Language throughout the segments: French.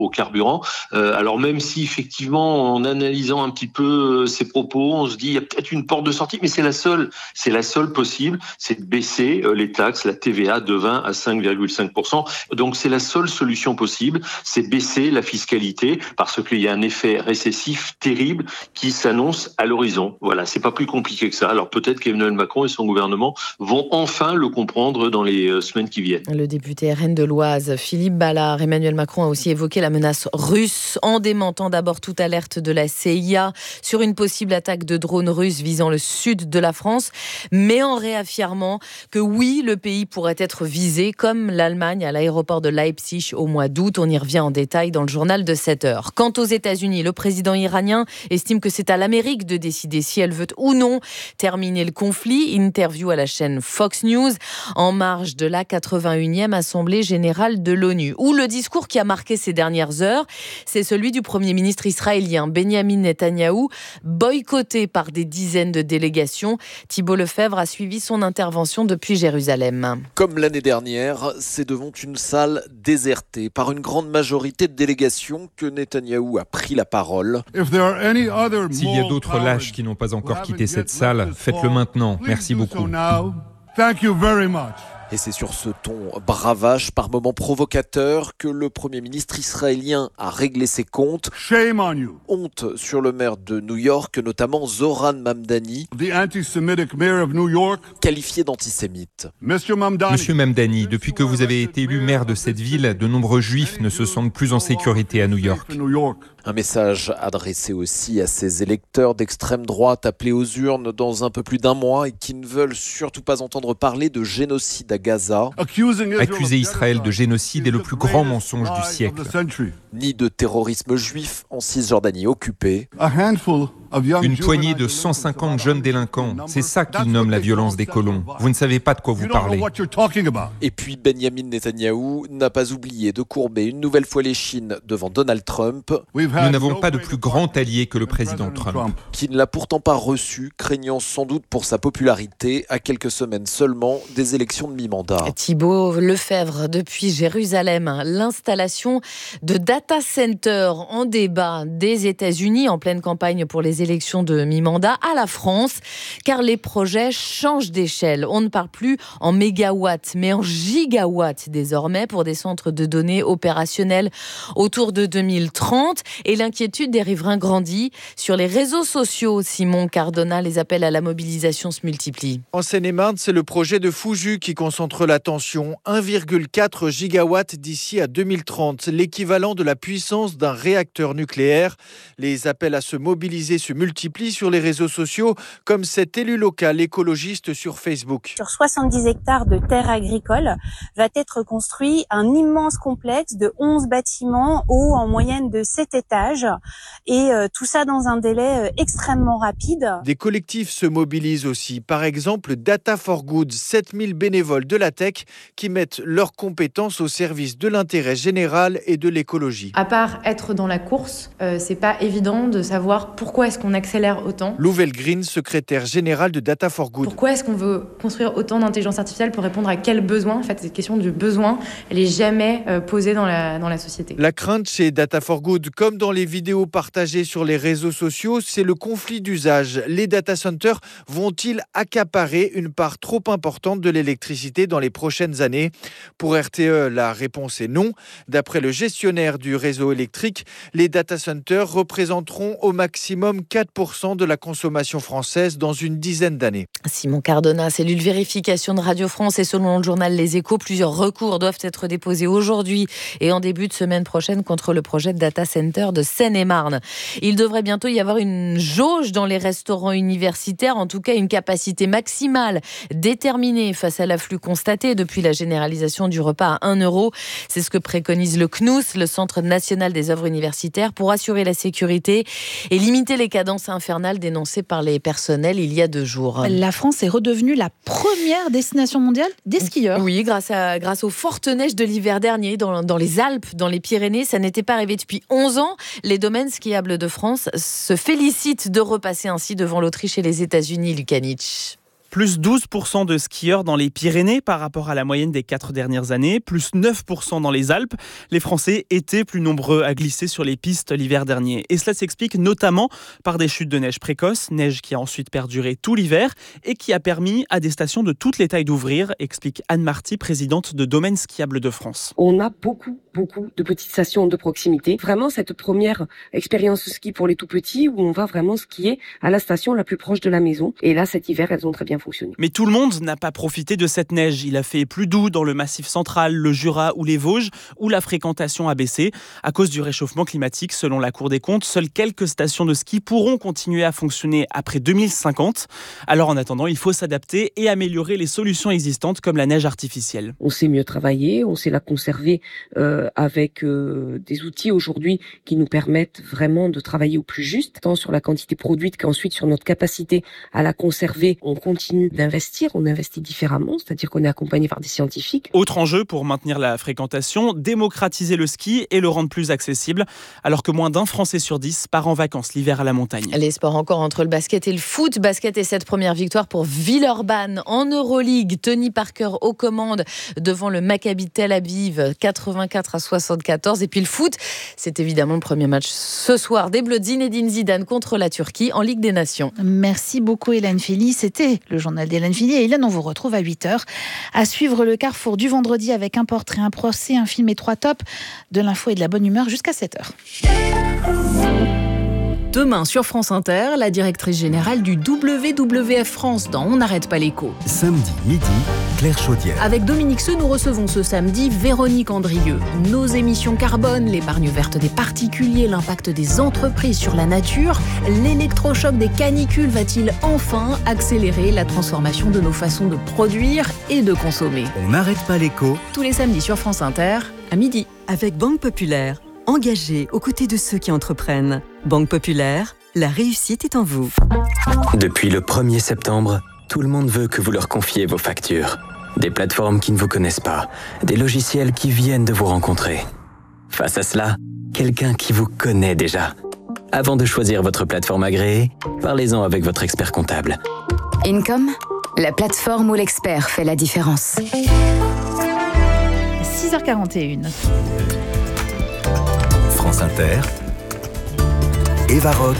au carburant. Alors même si effectivement, en analysant un petit peu ses propos, on se dit il y a peut-être une porte de sortie, mais c'est la seule possible, c'est de baisser les taxes, la TVA de 20 à 5,5%. Donc c'est la seule solution possible, c'est baisser la fiscalité parce qu'il y a un effet récessif terrible qui s'annonce à l'horizon. Voilà, c'est pas plus compliqué que ça. Alors peut-être qu'Emmanuel Macron et son gouvernement vont enfin le comprendre dans les semaines qui viennent. Le député RN de l'Oise, Philippe Ballard. Emmanuel Macron a aussi évoqué la menace russe en démentant d'abord toute alerte de la CIA sur une possible attaque de drones russes visant le sud de la France, mais en réaffirmant que oui, le pays pourrait être visé comme l'Allemagne à l'aéroport de Leipzig au mois d'août. On y revient en détail dans le journal de 7 heures. Quant aux États-Unis, le président iranien estime que c'est à l'Amérique de décider si elle veut ou non terminer le conflit. Interview à la chaîne Fox News en marge de la 81e Assemblée générale de l'ONU, où le discours qui a marqué ces dernières heures, c'est celui du Premier ministre israélien Benjamin Netanyahou, boycotté par des dizaines de délégations. Thibault Lefebvre a suivi son intervention depuis Jérusalem. Comme l'année dernière, c'est devant une salle désertée par une grande majorité de délégations que Netanyahou a pris la parole. S'il y a d'autres lâches qui n'ont pas encore quitté cette salle, faites-le maintenant. Merci beaucoup. Et c'est sur ce ton bravache, par moments provocateur, que le Premier ministre israélien a réglé ses comptes. Shame on you. Honte sur le maire de New York, notamment Zohran Mamdani, The anti-Semitic mayor of New York. qualifié d'antisémite. Monsieur Mamdani, depuis que vous avez été élu maire de cette ville, de nombreux juifs ne se sentent plus en sécurité à New York. Un message adressé aussi à ses électeurs d'extrême droite appelés aux urnes dans un peu plus d'un mois et qui ne veulent surtout pas entendre parler de génocide à Gaza. Accuser Israël de génocide est le plus grand mensonge du siècle. Ni de terrorisme juif en Cisjordanie occupée. Une poignée de 150 jeunes délinquants, c'est ça qu'ils nomment la violence des colons. Vous ne savez pas de quoi vous parlez. Et puis Benjamin Netanyahou n'a pas oublié de courber une nouvelle fois l'échine devant Donald Trump. Nous n'avons pas de plus grand allié que le président Trump. Qui ne l'a pourtant pas reçu, craignant sans doute pour sa popularité à quelques semaines seulement des élections de mi-mandat. Thibault Lefebvre depuis Jérusalem. L'installation de data centers en débat des États-Unis en pleine campagne pour les élections de mi-mandat à la France, car les projets changent d'échelle. On ne parle plus en mégawatts, mais en gigawatts désormais pour des centres de données opérationnels autour de 2030. Et l'inquiétude des riverains grandit. Sur les réseaux sociaux, Simon Cardona, les appels à la mobilisation se multiplient. En Seine-et-Marne, c'est le projet de Fouju qui concentre l'attention. 1,4 gigawatts d'ici à 2030, l'équivalent de la puissance d'un réacteur nucléaire. Les appels à se mobiliser se multiplient sur les réseaux sociaux, comme cet élu local écologiste sur Facebook. Sur 70 hectares de terres agricoles va être construit un immense complexe de 11 bâtiments hauts en moyenne de 7 étages et tout ça dans un délai extrêmement rapide. Des collectifs se mobilisent aussi, par exemple Data for Good, 7000 bénévoles de la tech qui mettent leurs compétences au service de l'intérêt général et de l'écologie. À part être dans la course, c'est pas évident de savoir pourquoi est-ce qu'on accélère autant. Louvel Green, secrétaire général de Data for Good. Pourquoi est-ce qu'on veut construire autant d'intelligence artificielle pour répondre à quel besoin ? En fait, cette question du besoin, elle est jamais posée dans la société. La crainte chez Data for Good, comme dans les vidéos partagées sur les réseaux sociaux, c'est le conflit d'usage. Les data centers vont-ils accaparer une part trop importante de l'électricité dans les prochaines années ? Pour RTE, la réponse est non. D'après le gestionnaire du réseau électrique, les data centers représenteront au maximum 4% de la consommation française dans une dizaine d'années. Simon Cardona, cellule vérification de Radio France, et selon le journal Les Échos, plusieurs recours doivent être déposés aujourd'hui et en début de semaine prochaine contre le projet de data center de Seine-et-Marne. Il devrait bientôt y avoir une jauge dans les restaurants universitaires, en tout cas une capacité maximale déterminée face à l'afflux constaté depuis la généralisation du repas à 1 €. C'est ce que préconise le CNUS, le Centre national des œuvres universitaires, pour assurer la sécurité et limiter les cadences infernales dénoncées par les personnels il y a 2 jours. La France est redevenue la première destination mondiale des skieurs. Oui, grâce aux fortes neiges de l'hiver dernier dans les Alpes, dans les Pyrénées. Ça n'était pas arrivé depuis 11 ans. Les domaines skiables de France se félicitent de repasser ainsi devant l'Autriche et les États-Unis, Lukanich. Plus 12% de skieurs dans les Pyrénées par rapport à la moyenne des 4 dernières années, plus 9% dans les Alpes. Les Français étaient plus nombreux à glisser sur les pistes l'hiver dernier. Et cela s'explique notamment par des chutes de neige précoces, neige qui a ensuite perduré tout l'hiver et qui a permis à des stations de toutes les tailles d'ouvrir, explique Anne Marty, présidente de Domaines Skiables de France. On a beaucoup de petites stations de proximité. Vraiment cette première expérience ski pour les tout petits où on va vraiment skier à la station la plus proche de la maison. Et là, cet hiver, elles ont très bien fonctionné. Mais tout le monde n'a pas profité de cette neige. Il a fait plus doux dans le Massif central, le Jura ou les Vosges, où la fréquentation a baissé. À cause du réchauffement climatique, selon la Cour des comptes, seules quelques stations de ski pourront continuer à fonctionner après 2050. Alors en attendant, il faut s'adapter et améliorer les solutions existantes comme la neige artificielle. On sait mieux travailler, on sait la conserver avec des outils aujourd'hui qui nous permettent vraiment de travailler au plus juste, tant sur la quantité produite qu'ensuite sur notre capacité à la conserver. On continue d'investir, on investit différemment, c'est-à-dire qu'on est accompagné par des scientifiques. Autre enjeu pour maintenir la fréquentation, démocratiser le ski et le rendre plus accessible, alors que moins d'un Français sur 10 part en vacances l'hiver à la montagne. Les sports encore entre le basket et le foot. Basket et cette première victoire pour Villeurbanne en Euroleague. Tony Parker aux commandes devant le Maccabi Tel Aviv, 84-74. Et puis le foot, c'est évidemment le premier match ce soir des Bleus de Zinedine Zidane contre la Turquie en Ligue des Nations. Merci beaucoup Hélène Philly. C'était le journal d'Hélène Philly. Et Hélène, on vous retrouve à 8h. À suivre le Carrefour du vendredi avec un portrait, un procès, un film et 3 tops, de l'info et de la bonne humeur jusqu'à 7h. Demain sur France Inter, la directrice générale du WWF France dans On n'arrête pas l'écho. Samedi midi, Claire Chaudière. Avec Dominique Seux, nous recevons ce samedi Véronique Andrieux. Nos émissions carbone, l'épargne verte des particuliers, l'impact des entreprises sur la nature, l'électrochoc des canicules va-t-il enfin accélérer la transformation de nos façons de produire et de consommer ? On n'arrête pas l'écho. Tous les samedis sur France Inter, à midi. Avec Banque Populaire, engagée aux côtés de ceux qui entreprennent. Banque Populaire, la réussite est en vous. Depuis le 1er septembre, tout le monde veut que vous leur confiez vos factures. Des plateformes qui ne vous connaissent pas, des logiciels qui viennent de vous rencontrer. Face à cela, quelqu'un qui vous connaît déjà. Avant de choisir votre plateforme agréée, parlez-en avec votre expert comptable. Income, la plateforme où l'expert fait la différence. 6h41. France Inter, Eva Rock,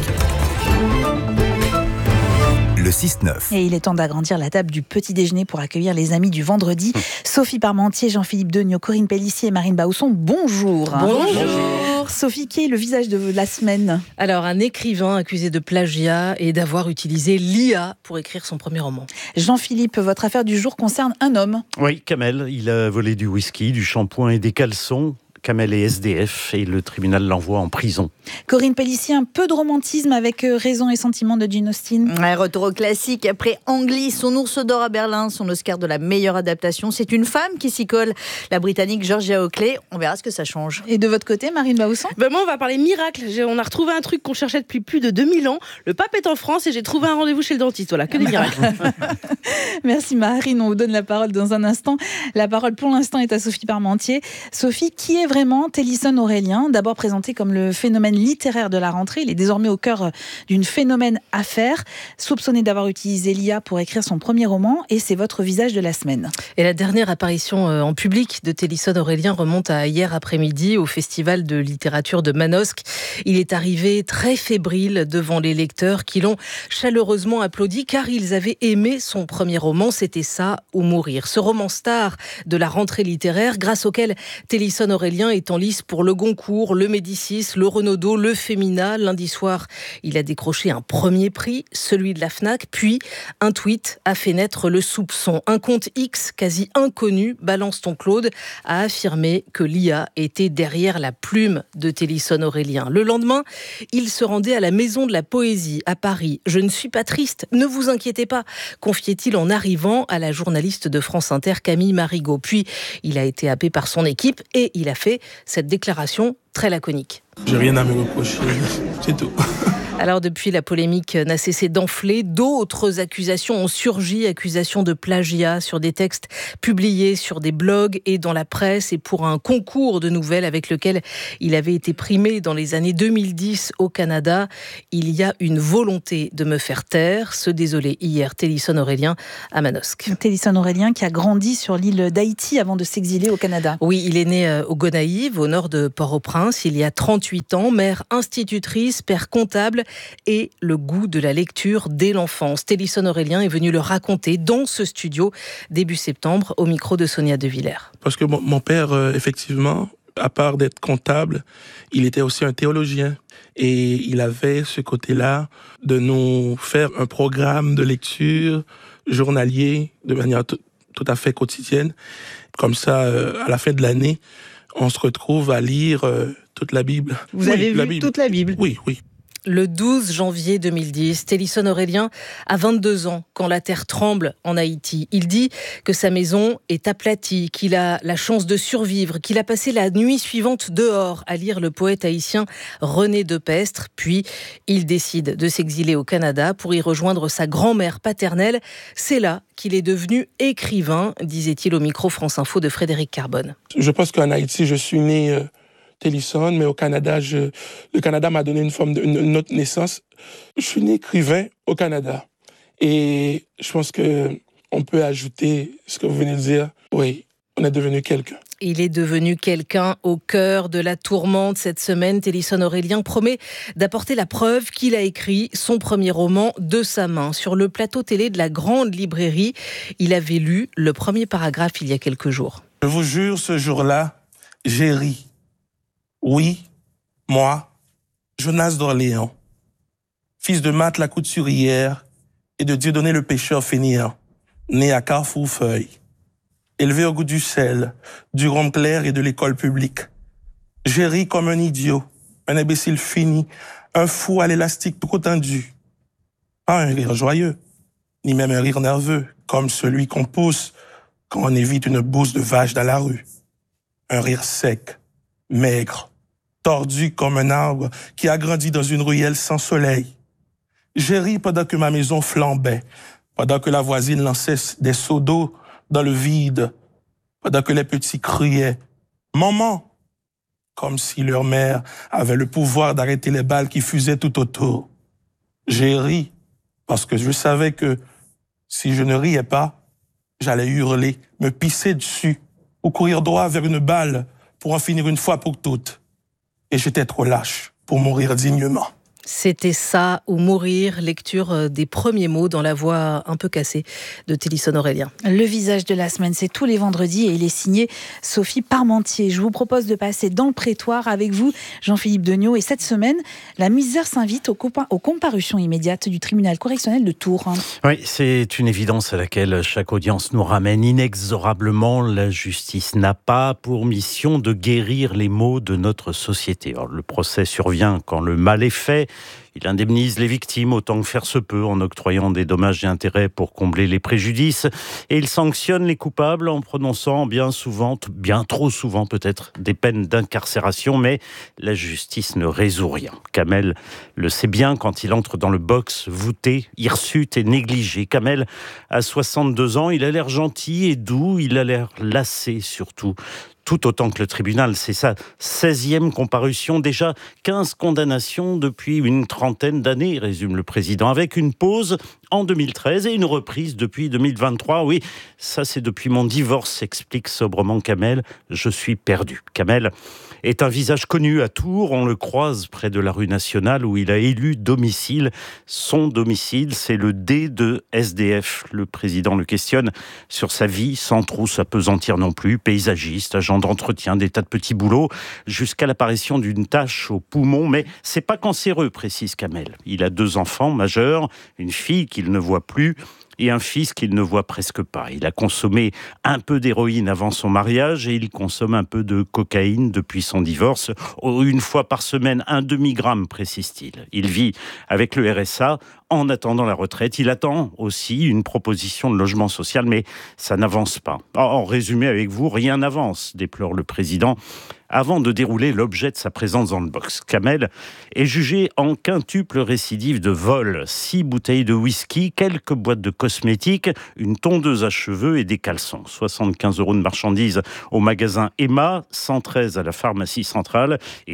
le 6-9. Et il est temps d'agrandir la table du petit déjeuner pour accueillir les amis du vendredi. Sophie Parmentier, Jean-Philippe Degnaud, Corinne Pellissier et Marine Bausson, bonjour. Bonjour. Sophie, qui est le visage de la semaine ? Alors, un écrivain accusé de plagiat et d'avoir utilisé l'IA pour écrire son premier roman. Jean-Philippe, votre affaire du jour concerne un homme. Oui, Kamel, il a volé du whisky, du shampoing et des caleçons. Kamel est SDF et le tribunal l'envoie en prison. Corinne Pellissier, un peu de romantisme avec Raison et Sentiment de Jane Austen. Ouais, retour au classique. Après Angly, son ours d'or à Berlin, son Oscar de la meilleure adaptation, c'est une femme qui s'y colle, la Britannique Georgia Oakley. On verra ce que ça change. Et de votre côté, Marine Bausson ? Moi, on va parler miracle. On a retrouvé un truc qu'on cherchait depuis plus de 2000 ans. Le pape est en France et j'ai trouvé un rendez-vous chez le dentiste. Voilà, que des miracles. Merci Marine, on vous donne la parole dans un instant. La parole pour l'instant est à Sophie Parmentier. Sophie, qui est vraiment Télisson Aurélien, d'abord présenté comme le phénomène littéraire de la rentrée, il est désormais au cœur d'une phénomène affaire, soupçonné d'avoir utilisé l'IA pour écrire son premier roman, et c'est votre visage de la semaine. Et la dernière apparition en public de Télisson Aurélien remonte à hier après-midi au Festival de littérature de Manosque. Il est arrivé très fébrile devant les lecteurs qui l'ont chaleureusement applaudi car ils avaient aimé son premier roman, c'était Ça ou mourir. Ce roman star de la rentrée littéraire grâce auquel Télisson Aurélien est en lice pour le Goncourt, le Médicis, le Renaudot, le Femina. Lundi soir, il a décroché un premier prix, celui de la Fnac, puis un tweet a fait naître le soupçon. Un compte X quasi inconnu, Balance ton Claude, a affirmé que l'IA était derrière la plume de Télisson Aurélien. Le lendemain, il se rendait à la Maison de la Poésie à Paris. « Je ne suis pas triste, ne vous inquiétez pas », confiait-il en arrivant à la journaliste de France Inter Camille Marigot. Puis, il a été happé par son équipe et il a fait cette déclaration très laconique. J'ai rien à me reprocher, c'est tout. Alors depuis, la polémique n'a cessé d'enfler. D'autres accusations ont surgi, accusations de plagiat sur des textes publiés sur des blogs et dans la presse et pour un concours de nouvelles avec lequel il avait été primé dans les années 2010 au Canada. Il y a une volonté de me faire taire, se désolait hier Télisson Aurélien à Manosque. Télisson Aurélien qui a grandi sur l'île d'Haïti avant de s'exiler au Canada. Oui, il est né au Gonaïves, au nord de Port-au-Prince, il y a 38 ans, mère institutrice, père comptable et le goût de la lecture dès l'enfance. Télisson Aurélien est venu le raconter dans ce studio début septembre au micro de Sonia De Villers. Parce que mon père, effectivement, à part d'être comptable, il était aussi un théologien. Et il avait ce côté-là de nous faire un programme de lecture journalier de manière tout à fait quotidienne. Comme ça, à la fin de l'année, on se retrouve à lire toute la Bible. Vous avez vu toute la Bible ? Oui. Le 12 janvier 2010, Télisson Aurélien a 22 ans quand la terre tremble en Haïti. Il dit que sa maison est aplatie, qu'il a la chance de survivre, qu'il a passé la nuit suivante dehors à lire le poète haïtien René Depestre. Puis, il décide de s'exiler au Canada pour y rejoindre sa grand-mère paternelle. C'est là qu'il est devenu écrivain, disait-il au micro France Info de Frédéric Carbone. Je pense qu'en Haïti, je suis né Télisson, mais au Canada, le Canada m'a donné une autre naissance. Je suis né écrivain au Canada. Et je pense qu'on peut ajouter ce que vous venez de dire. Oui, on est devenu quelqu'un. Il est devenu quelqu'un au cœur de la tourmente cette semaine. Télisson Aurélien promet d'apporter la preuve qu'il a écrit son premier roman de sa main. Sur le plateau télé de la Grande Librairie, il avait lu le premier paragraphe il y a quelques jours. Je vous jure, ce jour-là, j'ai ri. Oui, moi, Jonas d'Orléans, fils de Marthe la couturière et de Dieudonné le pêcheur fainéant, né à Carrefour-Feuille, élevé au goût du sel, du rhum clair et de l'école publique. J'ai ri comme un idiot, un imbécile fini, un fou à l'élastique trop tendu. Pas un rire joyeux, ni même un rire nerveux, comme celui qu'on pousse quand on évite une bourse de vache dans la rue. Un rire sec, maigre, tordu comme un arbre qui a grandi dans une ruelle sans soleil. J'ai ri pendant que ma maison flambait, pendant que la voisine lançait des seaux d'eau dans le vide, pendant que les petits criaient « Maman !» comme si leur mère avait le pouvoir d'arrêter les balles qui fusaient tout autour. J'ai ri parce que je savais que si je ne riais pas, j'allais hurler, me pisser dessus ou courir droit vers une balle pour en finir une fois pour toutes. Et j'étais trop lâche pour mourir dignement. C'était ça ou mourir, lecture des premiers mots dans la voix un peu cassée de Télisson Aurélien. Le visage de la semaine, c'est tous les vendredis et il est signé Sophie Parmentier. Je vous propose de passer dans le prétoire avec vous, Jean-Philippe Degnaud. Et cette semaine, la misère s'invite aux comparutions immédiates du tribunal correctionnel de Tours. Oui, c'est une évidence à laquelle chaque audience nous ramène inexorablement. La justice n'a pas pour mission de guérir les maux de notre société. Alors, le procès survient quand le mal est fait. Il indemnise les victimes autant que faire se peut en octroyant des dommages et intérêts pour combler les préjudices. Et il sanctionne les coupables en prononçant bien souvent, bien trop souvent peut-être, des peines d'incarcération. Mais la justice ne résout rien. Kamel le sait bien quand il entre dans le box voûté, hirsute et négligé. Kamel a 62 ans, il a l'air gentil et doux, il a l'air lassé surtout. Tout autant que le tribunal, c'est sa 16e comparution, déjà 15 condamnations depuis une trentaine d'années, résume le président, avec une pause en 2013 et une reprise depuis 2023. Oui, ça c'est depuis mon divorce, explique sobrement Kamel, je suis perdu. Kamel est un visage connu à Tours, on le croise près de la rue Nationale où il a élu domicile. Son domicile, c'est le D de SDF. Le président le questionne sur sa vie, sans trop s'apesantir non plus, paysagiste, agent d'entretien, des tas de petits boulots, jusqu'à l'apparition d'une tache au poumon. Mais c'est pas cancéreux, précise Kamel. Il a 2 enfants majeurs, une fille qu'il ne voit plus et un fils qu'il ne voit presque pas. Il a consommé un peu d'héroïne avant son mariage et il consomme un peu de cocaïne depuis son divorce. Une fois par semaine, un demi-gramme, précise-t-il. Il vit avec le RSA en attendant la retraite. Il attend aussi une proposition de logement social, mais ça n'avance pas. En résumé avec vous, rien n'avance, déplore le président, avant de dérouler l'objet de sa présence dans le box. Kamel est jugé en quintuple récidive de vol. 6 bouteilles de whisky, quelques boîtes de cosmétiques, une tondeuse à cheveux et des caleçons. 75 € de marchandises au magasin Emma, 113 à la pharmacie centrale et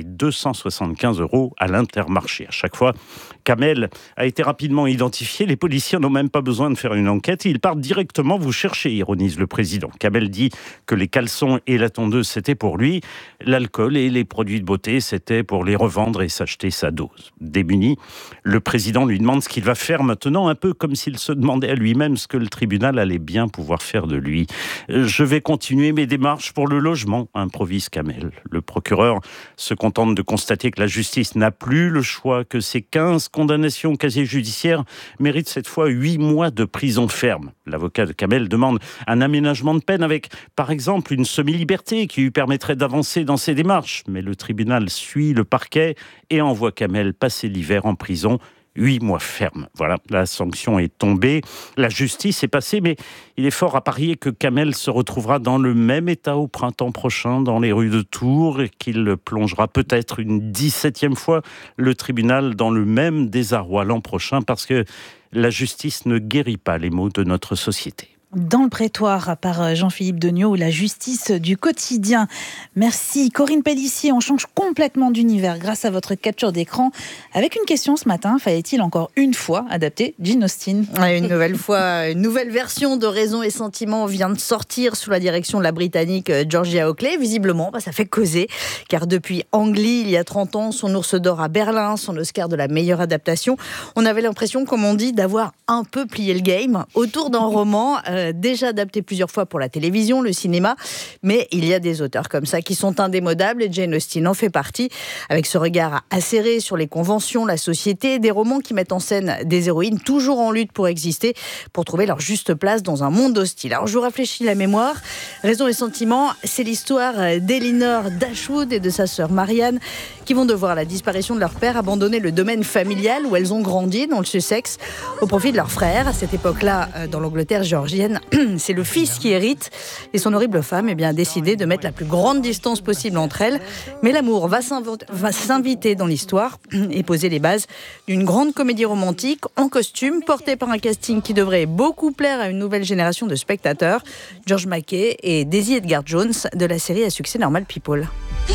275 € à l'Intermarché. À chaque fois, Kamel a été rapidement identifié. Les policiers n'ont même pas besoin de faire une enquête. Ils partent directement vous chercher, ironise le président. Kamel dit que les caleçons et la tondeuse, c'était pour lui. L'alcool et les produits de beauté, c'était pour les revendre et s'acheter sa dose. Démuni, le président lui demande ce qu'il va faire maintenant, un peu comme s'il se demandait à lui-même ce que le tribunal allait bien pouvoir faire de lui. « Je vais continuer mes démarches pour le logement », improvise Kamel. Le procureur se contente de constater que la justice n'a plus le choix, que ces 15 condamnations au casier judiciaire méritent cette fois 8 mois de prison ferme. L'avocat de Kamel demande un aménagement de peine avec, par exemple, une semi-liberté qui lui permettrait d'avancer dans ses démarches. Mais le tribunal suit le parquet et envoie Kamel passer l'hiver en prison. 8 mois ferme. Voilà, la sanction est tombée. La justice est passée, mais il est fort à parier que Kamel se retrouvera dans le même état au printemps prochain, dans les rues de Tours, et qu'il plongera peut-être une 17e fois le tribunal dans le même désarroi l'an prochain, parce que la justice ne guérit pas les maux de notre société. Dans le prétoire par Jean-Philippe Degnaud, la justice du quotidien. Merci Corinne Pellissier, on change complètement d'univers grâce à votre capture d'écran. Avec une question ce matin, fallait-il encore une fois adapter Jane Austen ? Une nouvelle fois, une nouvelle version de Raison et Sentiment vient de sortir sous la direction de la Britannique Georgia Oakley. Visiblement, ça fait causer, car depuis Angly, il y a 30 ans, son Ours d'or à Berlin, son Oscar de la meilleure adaptation, on avait l'impression, comme on dit, d'avoir un peu plié le game autour d'un roman déjà adapté plusieurs fois pour la télévision, le cinéma, mais il y a des auteurs comme ça qui sont indémodables et Jane Austen en fait partie, avec ce regard acéré sur les conventions, la société, des romans qui mettent en scène des héroïnes toujours en lutte pour exister, pour trouver leur juste place dans un monde hostile. Alors je vous rafraîchis la mémoire, Raison et Sentiment, c'est l'histoire d'Elinor Dashwood et de sa sœur Marianne qui vont devoir, à la disparition de leur père, abandonner le domaine familial où elles ont grandi, dans le Sussex, au profit de leur frère. À cette époque-là, dans l'Angleterre géorgienne, c'est le fils qui hérite et son horrible femme a décidé de mettre la plus grande distance possible entre elles. Mais l'amour va s'inviter dans l'histoire et poser les bases d'une grande comédie romantique en costume, portée par un casting qui devrait beaucoup plaire à une nouvelle génération de spectateurs. George Mackay et Daisy Edgar Jones de la série à succès Normal People.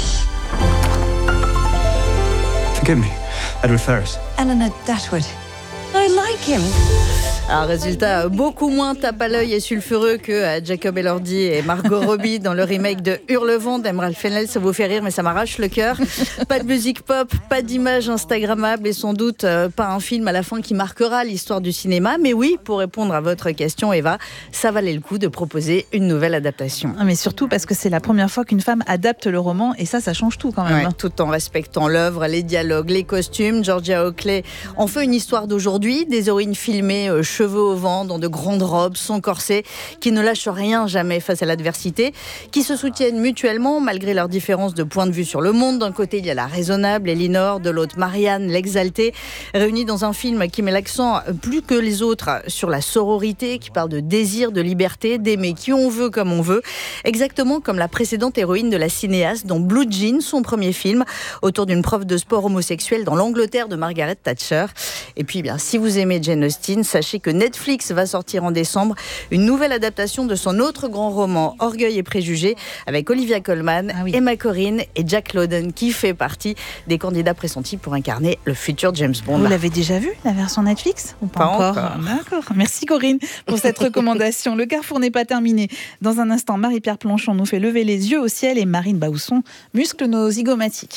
Forgive me, Edward Ferrars. Eleanor Dashwood. I like him. Un résultat beaucoup moins tape à l'œil et sulfureux que Jacob Elordi et Margot Robbie dans le remake de Hurlevent d'Emerald Fennell. Ça vous fait rire, mais ça m'arrache le cœur. Pas de musique pop, pas d'image instagrammable et sans doute pas un film à la fin qui marquera l'histoire du cinéma. Mais oui, pour répondre à votre question, Eva, ça valait le coup de proposer une nouvelle adaptation. Mais surtout parce que c'est la première fois qu'une femme adapte le roman et ça change tout quand même. Ouais, tout en respectant l'œuvre, les dialogues, les costumes. Georgia Oakley en fait une histoire d'aujourd'hui, des héroïnes filmées cheveux au vent, dans de grandes robes, sans corset, qui ne lâchent rien jamais face à l'adversité, qui se soutiennent mutuellement malgré leurs différences de point de vue sur le monde. D'un côté, il y a la raisonnable Elinor, de l'autre Marianne, l'exaltée, réunis dans un film qui met l'accent plus que les autres sur la sororité, qui parle de désir, de liberté, d'aimer qui on veut comme on veut, exactement comme la précédente héroïne de la cinéaste dans Blue Jeans, son premier film, autour d'une prof de sport homosexuelle dans l'Angleterre de Margaret Thatcher. Et puis, si vous aimez Jane Austen, sachez que Netflix va sortir en décembre une nouvelle adaptation de son autre grand roman, Orgueil et préjugés, avec Olivia Colman, Emma Corrin et Jack Lowden, qui fait partie des candidats pressentis pour incarner le futur James Bond. Vous l'avez déjà vu, la version Netflix ou pas encore. D'accord. Merci Corinne pour cette recommandation. Le Carrefour n'est pas terminé. Dans un instant, Marie-Pierre Planchon nous fait lever les yeux au ciel et Marine Baousson muscle nos zygomatiques.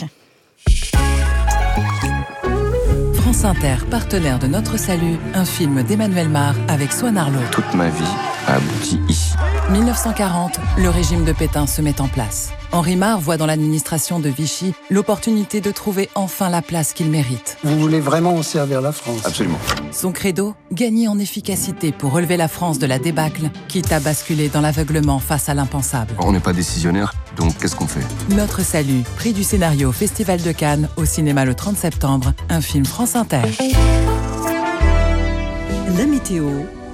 France Inter, partenaire de Notre Salut, un film d'Emmanuel Mar avec Swan Arlo. Toute ma vie a abouti ici. 1940, le régime de Pétain se met en place. Henri Mar voit dans l'administration de Vichy l'opportunité de trouver enfin la place qu'il mérite. Vous voulez vraiment servir la France ? Absolument. Son credo, gagner en efficacité pour relever la France de la débâcle, quitte à basculer dans l'aveuglement face à l'impensable. On n'est pas décisionnaire, donc qu'est-ce qu'on fait ? Notre Salut, prix du scénario Festival de Cannes, au cinéma le 30 septembre, un film France Inter. La météo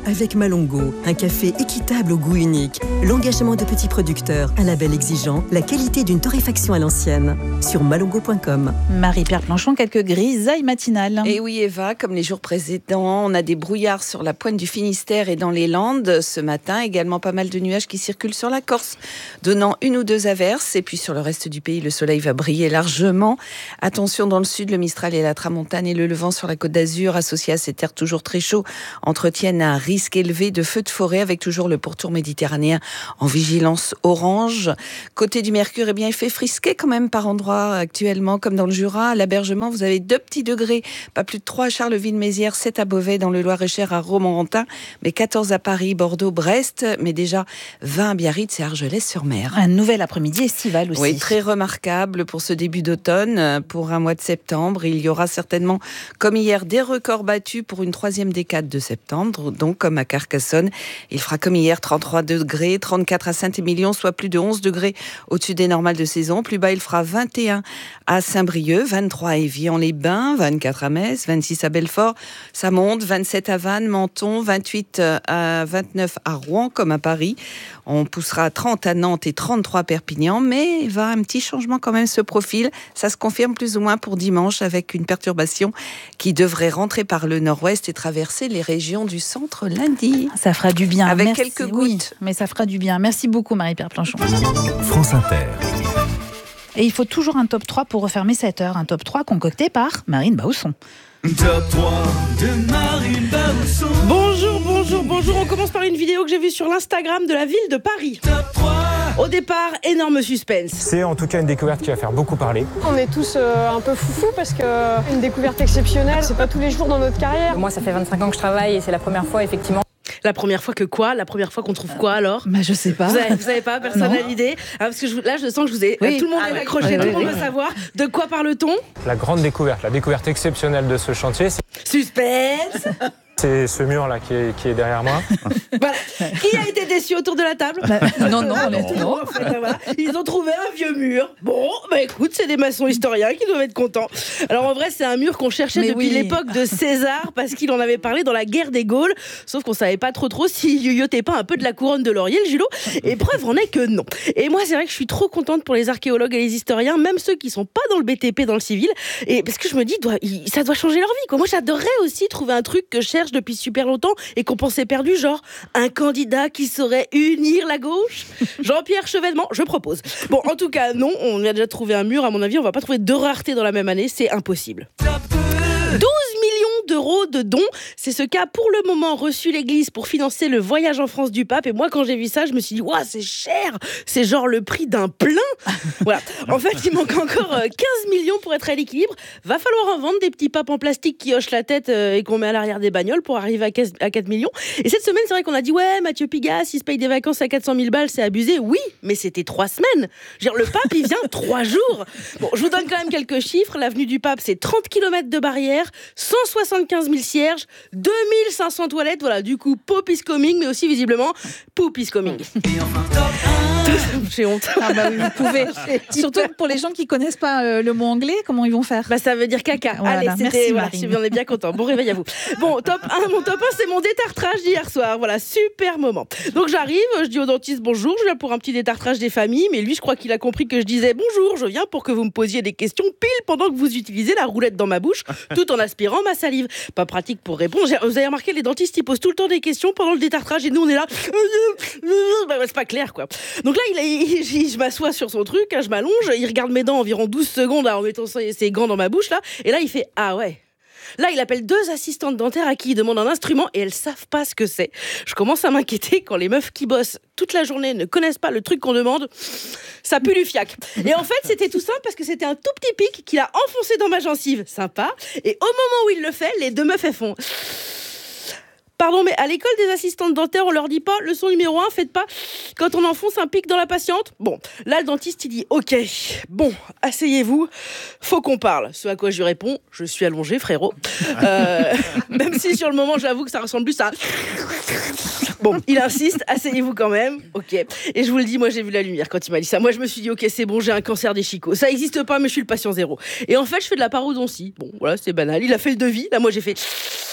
avec Malongo, un café équitable au goût unique. L'engagement de petits producteurs, un label exigeant, la qualité d'une torréfaction à l'ancienne. Sur malongo.com. Marie-Pierre Planchon, quelques grisailles matinales. Et oui, Eva, comme les jours précédents, on a des brouillards sur la pointe du Finistère et dans les Landes. Ce matin, également pas mal de nuages qui circulent sur la Corse, donnant 1 ou 2 averses. Et puis sur le reste du pays, le soleil va briller largement. Attention dans le sud, le Mistral et la Tramontane et le Levant sur la Côte d'Azur, associés à ces terres toujours très chauds, entretiennent un risque élevé de feux de forêt avec toujours le pourtour méditerranéen en vigilance orange. Côté du Mercure, eh bien, il fait frisquer quand même par endroits actuellement, comme dans le Jura. À l'Abergement, vous avez 2 petits degrés, pas plus de 3 à Charleville-Mézières, 7 à Beauvais, dans le Loir-et-Cher, à Romorantin, mais 14 à Paris, Bordeaux, Brest, mais déjà 20 à Biarritz et Argelès-sur-Mer. Un nouvel après-midi estival aussi. Oui, très remarquable pour ce début d'automne. Pour un mois de septembre, il y aura certainement, comme hier, des records battus pour une 3e décade de septembre, donc comme à Carcassonne. Il fera comme hier 33 degrés, 34 à Saint-Émilion, soit plus de 11 degrés au-dessus des normales de saison. Plus bas, il fera 21 à Saint-Brieuc, 23 à Évian-les-Bains, 24 à Metz, 26 à Belfort. Ça monte, 27 à Vannes, Menton, 28 à 29 à Rouen, comme à Paris. On poussera à 30 à Nantes et 33 à Perpignan, mais un petit changement quand même se profile. Ça se confirme plus ou moins pour dimanche avec une perturbation qui devrait rentrer par le nord-ouest et traverser les régions du centre lundi. Ça fera du bien. Avec Merci. quelques gouttes. Oui, mais ça fera du bien. Merci beaucoup Marie-Pierre Planchon. France Inter. Et il faut toujours un top 3 pour refermer cette heure. Un top 3 concocté par Marine Bausson. Top 3 de Marine Bausson. Bonjour. On commence par une vidéo que j'ai vue sur l'Instagram de la ville de Paris. Top 3. Au départ, énorme suspense. C'est en tout cas une découverte qui va faire beaucoup parler. On est tous un peu foufous parce que une découverte exceptionnelle, c'est pas tous les jours dans notre carrière. Moi, ça fait 25 ans que je travaille et c'est la première fois, effectivement. La première fois que quoi ? La première fois qu'on trouve quoi alors ? Je sais pas. Vous savez pas, personne n'a l'idée. Parce que là, je sens que je vous ai. Oui. Tout le monde est accroché, tout le monde veut savoir. De quoi parle-t-on ? La grande découverte, la découverte exceptionnelle de ce chantier, Suspense. c'est ce mur-là qui est derrière moi. Voilà. Qui a été déçu autour de la table ? Non. En fait, voilà. Ils ont trouvé un vieux mur. Bon, écoute, c'est des maçons historiens qui doivent être contents. Alors en vrai, c'est un mur qu'on cherchait depuis l'époque de César parce qu'il en avait parlé dans la guerre des Gaules. Sauf qu'on savait pas trop s'il yoyotait pas un peu de la couronne de laurier, le Julot. Et preuve en est que non. Et moi, c'est vrai que je suis trop contente pour les archéologues et les historiens, même ceux qui sont pas dans le BTP, dans le civil. Et parce que je me dis, ça doit changer leur vie, quoi. Moi, j'adorerais aussi trouver un truc que je cherche depuis super longtemps et qu'on pensait perdu, genre un candidat qui saurait unir la gauche. Jean-Pierre Chevènement, je propose. Bon, en tout cas, non, on a déjà trouvé un mur, à mon avis, on va pas trouver 2 raretés dans la même année, c'est impossible. 12 millions d'euros de dons, c'est ce qu'a pour le moment reçu l'Église pour financer le voyage en France du pape. Et moi, quand j'ai vu ça, je me suis dit, waouh, c'est cher, c'est genre le prix d'un plein. Voilà. En fait, il manque encore 15 millions pour être à l'équilibre. Va falloir en vendre des petits papes en plastique qui hochent la tête et qu'on met à l'arrière des bagnoles pour arriver à 4 millions. Et cette semaine, c'est vrai qu'on a dit, ouais, Mathieu Pigas, il se paye des vacances à 400 000 balles, c'est abusé. Oui, mais c'était 3 semaines. Genre, le pape, il vient 3 jours. Bon, je vous donne quand même quelques chiffres. L'avenue du pape, c'est 30 km de barrière, 175 000 cierges, 2500 toilettes. Voilà, du coup, Pope is coming, mais aussi visiblement, Poop is coming. Et enfin, top 1. J'ai honte. Ah bah oui, vous pouvez. Surtout pour les gens qui connaissent pas le mot anglais, comment ils vont faire ? Ça veut dire caca. Voilà, allez, merci voilà, Marine. on est bien content. Bon réveil à vous. Bon, top 1, mon top 1, c'est mon détartrage d'hier soir. Voilà, super moment. Donc j'arrive, je dis au dentiste bonjour, je viens pour un petit détartrage des familles, mais lui, je crois qu'il a compris que je disais bonjour, je viens pour que vous me posiez des questions pile pendant que vous utilisez la roulette dans ma bouche, tout en aspirant ma salive. Pas pratique pour répondre. Vous avez remarqué, les dentistes, ils posent tout le temps des questions pendant le détartrage et nous, on est là. C'est pas clair, quoi. Donc là, je m'assois sur son truc, je m'allonge, il regarde mes dents environ 12 secondes en mettant ses gants dans ma bouche, là, et là, il fait ah ouais. Là, il appelle 2 assistantes dentaires à qui il demande un instrument et elles savent pas ce que c'est. Je commence à m'inquiéter quand les meufs qui bossent toute la journée ne connaissent pas le truc qu'on demande. Ça pue du fiac. Et en fait, c'était tout simple parce que c'était un tout petit pic qu'il a enfoncé dans ma gencive. Sympa. Et au moment où il le fait, les 2 meufs, elles font... Pardon, mais à l'école des assistantes dentaires, on leur dit pas leçon numéro 1, faites pas quand on enfonce un pic dans la patiente. Bon, là, le dentiste, il dit ok, bon, asseyez-vous, faut qu'on parle. Ce à quoi je lui réponds, je suis allongé, frérot. Même si sur le moment, j'avoue que ça ressemble plus à... Bon, il insiste, asseyez-vous quand même, ok. Et je vous le dis, moi, j'ai vu la lumière quand il m'a dit ça. Moi, je me suis dit, ok, c'est bon, j'ai un cancer des chicots. Ça existe pas, mais je suis le patient zéro. Et en fait, je fais de la parodontie. Bon, voilà, c'est banal. Il a fait le devis. Là, moi, j'ai fait...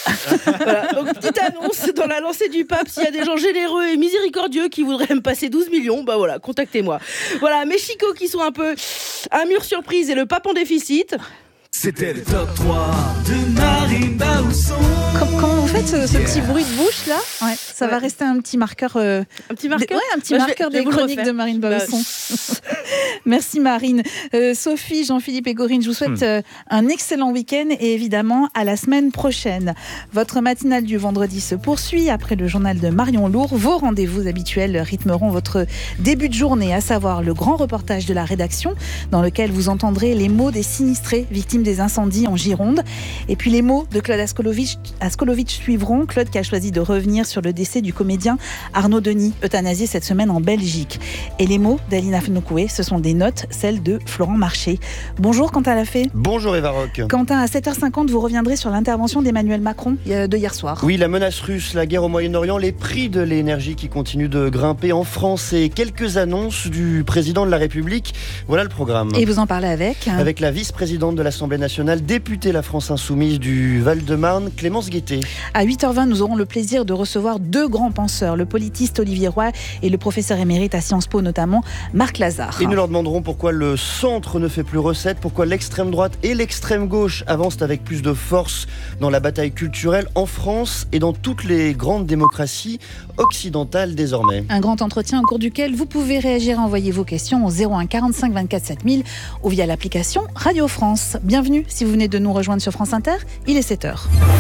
Voilà, donc petite annonce dans la lancée du pape, s'il y a des gens généreux et miséricordieux qui voudraient me passer 12 millions, bah voilà, contactez-moi. Voilà, mes chicots qui sont un peu un mur surprise et le pape en déficit. C'était le top 3 de Marine Baousson. Comment vous faites ce petit bruit de bouche là? Ouais, ça va rester un petit marqueur. Un petit marqueur. Un petit marqueur des chroniques de Marine Baousson. Merci Marine. Sophie, Jean-Philippe et Corinne, je vous souhaite un excellent week-end et évidemment à la semaine prochaine. Votre matinale du vendredi se poursuit après le journal de Marion Lourd. Vos rendez-vous habituels rythmeront votre début de journée, à savoir le grand reportage de la rédaction dans lequel vous entendrez les mots des sinistrés victimes des incendies en Gironde. Et puis les mots de Claude Askolovitch suivront. Claude qui a choisi de revenir sur le décès du comédien Arnaud Denis, euthanasié cette semaine en Belgique. Et les mots d'Alina Fnokoué, ce sont des notes, celles de Florent Marché. Bonjour Quentin Lafay. Bonjour Eva Rock. Quentin, à 7h50, vous reviendrez sur l'intervention d'Emmanuel Macron de hier soir. Oui, la menace russe, la guerre au Moyen-Orient, les prix de l'énergie qui continuent de grimper en France et quelques annonces du président de la République. Voilà le programme. Et vous en parlez avec la vice-présidente de l'Assemblée nationale, députée La France Insoumise du Val-de-Marne, Clémence Guettet. À 8h20, nous aurons le plaisir de recevoir deux grands penseurs, le politiste Olivier Roy et le professeur émérite à Sciences Po notamment, Marc Lazare. Et nous leur demanderons pourquoi le centre ne fait plus recette, pourquoi l'extrême droite et l'extrême gauche avancent avec plus de force dans la bataille culturelle en France et dans toutes les grandes démocraties occidentales désormais. Un grand entretien au cours duquel vous pouvez réagir et envoyer vos questions au 01 45 24 7000 ou via l'application Radio France. Bienvenue si vous venez de nous rejoindre sur France Inter, il est 7h.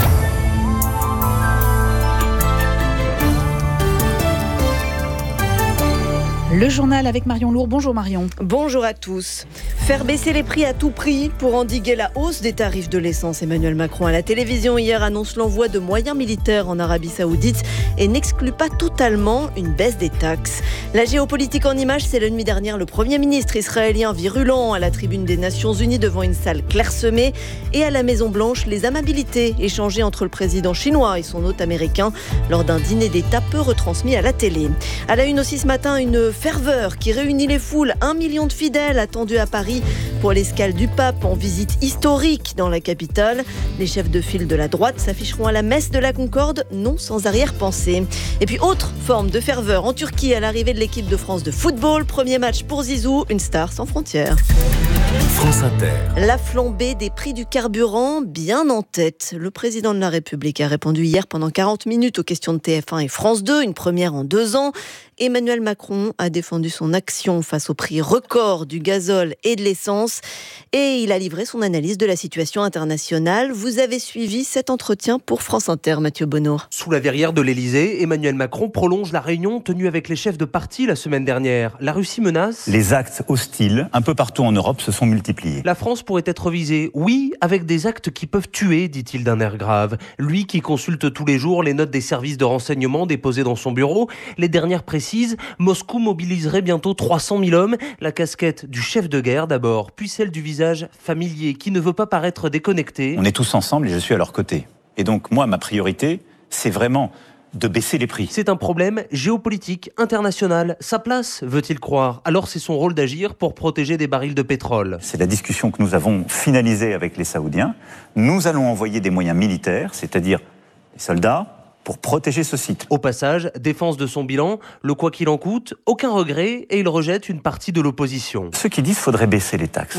Le journal avec Marion Lourd. Bonjour Marion. Bonjour à tous. Faire baisser les prix à tout prix pour endiguer la hausse des tarifs de l'essence. Emmanuel Macron à la télévision hier annonce l'envoi de moyens militaires en Arabie Saoudite et n'exclut pas totalement une baisse des taxes. La géopolitique en images, c'est la nuit dernière le Premier ministre israélien virulent à la tribune des Nations Unies devant une salle clairsemée et à la Maison-Blanche, les amabilités échangées entre le président chinois et son hôte américain lors d'un dîner d'État peu retransmis à la télé. À la une aussi ce matin, une ferveur qui réunit les foules. 1 million de fidèles attendus à Paris pour l'escale du pape en visite historique dans la capitale. Les chefs de file de la droite s'afficheront à la messe de la Concorde, non sans arrière-pensée. Et puis autre forme de ferveur en Turquie à l'arrivée de l'équipe de France de football. Premier match pour Zizou, une star sans frontières. France Inter. La flambée des prix du carburant bien en tête. Le président de la République a répondu hier pendant 40 minutes aux questions de TF1 et France 2, une première en 2 ans. Emmanuel Macron a défendu son action face au prix record du gazole et de l'essence et il a livré son analyse de la situation internationale. Vous avez suivi cet entretien pour France Inter, Mathieu Bonneau. Sous la verrière de l'Elysée, Emmanuel Macron prolonge la réunion tenue avec les chefs de parti la semaine dernière. La Russie menace. Les actes hostiles, un peu partout en Europe, se sont multipliés. La France pourrait être visée, oui, avec des actes qui peuvent tuer, dit-il d'un air grave. Lui qui consulte tous les jours les notes des services de renseignement déposées dans son bureau, les dernières précisent, Moscou mobiliserait bientôt 300 000 hommes. La casquette du chef de guerre d'abord, puis celle du visage familier qui ne veut pas paraître déconnecté. On est tous ensemble et je suis à leur côté. Et donc moi, ma priorité, c'est vraiment de baisser les prix. C'est un problème géopolitique, international. Sa place, veut-il croire. Alors c'est son rôle d'agir pour protéger des barils de pétrole. C'est la discussion que nous avons finalisée avec les Saoudiens. Nous allons envoyer des moyens militaires, c'est-à-dire des soldats, pour protéger ce site. Au passage, défense de son bilan, le quoi qu'il en coûte, aucun regret et il rejette une partie de l'opposition. Ceux qui disent qu'il faudrait baisser les taxes,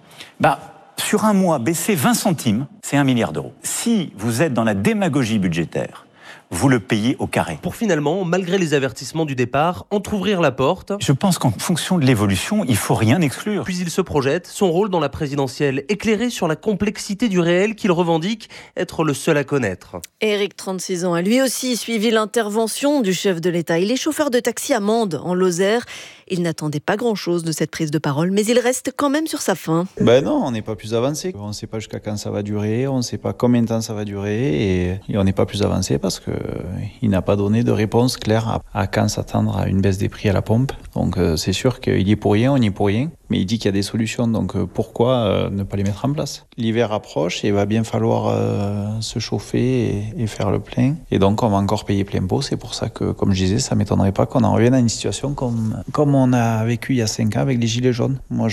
sur un mois, baisser 20 centimes, c'est 1 milliard d'euros. Si vous êtes dans la démagogie budgétaire, vous le payez au carré. Pour finalement, malgré les avertissements du départ, entrouvrir la porte. Je pense qu'en fonction de l'évolution, il ne faut rien exclure. Puis il se projette, son rôle dans la présidentielle, éclairé sur la complexité du réel qu'il revendique être le seul à connaître. Éric, 36 ans, a lui aussi suivi l'intervention du chef de l'État. Il est chauffeur de taxi à Mende, en Lozère. Il n'attendait pas grand-chose de cette prise de parole, mais il reste quand même sur sa faim. Non, on n'est pas plus avancé. On ne sait pas jusqu'à quand ça va durer, on ne sait pas combien de temps ça va durer, et on n'est pas plus avancé parce qu'il n'a pas donné de réponse claire à quand s'attendre à une baisse des prix à la pompe. Donc c'est sûr qu'il y est pour rien, on y est pour rien. Mais il dit qu'il y a des solutions, donc pourquoi ne pas les mettre en place? L'hiver approche et il va bien falloir se chauffer et faire le plein. Et donc on va encore payer plein pot. C'est pour ça que, comme je disais, ça ne m'étonnerait pas qu'on en revienne à une situation comme on a vécu il y a 5 ans avec les gilets jaunes. Moi,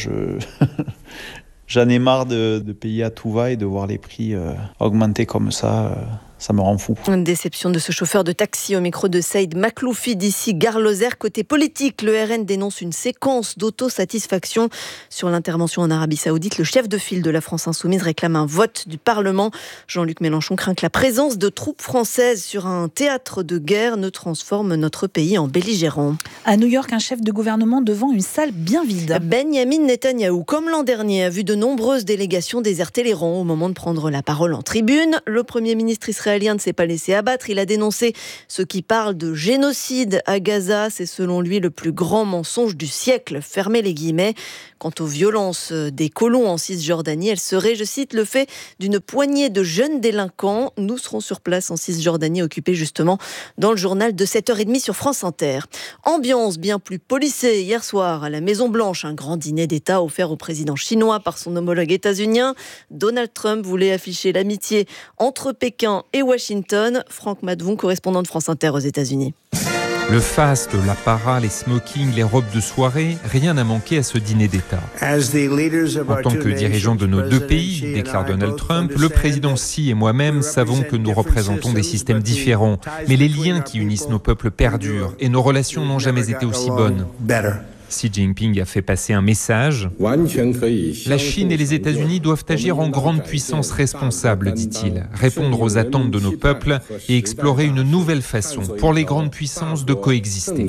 j'en ai marre de payer à tout va et de voir les prix augmenter comme ça ça me rend fou. Une déception de ce chauffeur de taxi au micro de Saïd Makloufi d'ici Gare Lozère. Côté politique, le RN dénonce une séquence d'autosatisfaction sur l'intervention en Arabie Saoudite. Le chef de file de la France Insoumise réclame un vote du Parlement. Jean-Luc Mélenchon craint que la présence de troupes françaises sur un théâtre de guerre ne transforme notre pays en belligérant. À New York, un chef de gouvernement devant une salle bien vide. Benjamin Netanyahou, comme l'an dernier, a vu de nombreuses délégations déserter les rangs au moment de prendre la parole en tribune. Le Premier ministre israélien ne s'est pas laissé abattre. Il a dénoncé ceux qui parlent de génocide à Gaza. C'est selon lui le plus grand mensonge du siècle. Fermez les guillemets. Quant aux violences des colons en Cisjordanie, elles seraient, je cite, le fait d'une poignée de jeunes délinquants. Nous serons sur place en Cisjordanie, occupés justement dans le journal de 7h30 sur France Inter. Ambiance bien plus policée hier soir à la Maison-Blanche. Un grand dîner d'État offert au président chinois par son homologue états-unien. Donald Trump voulait afficher l'amitié entre Pékin et Washington. Franck Madvon, correspondant de France Inter aux États-Unis. Le faste, l'apparat, les smokings, les robes de soirée, rien n'a manqué à ce dîner d'État. En tant que dirigeant de nos deux pays, déclare Donald Trump, le président Xi et moi-même savons que nous représentons des systèmes différents, mais les liens qui unissent nos peuples perdurent et nos relations n'ont jamais été aussi bonnes. Xi Jinping a fait passer un message. La Chine et les États-Unis doivent agir en grande puissance responsable, dit-il, répondre aux attentes de nos peuples et explorer une nouvelle façon pour les grandes puissances de coexister.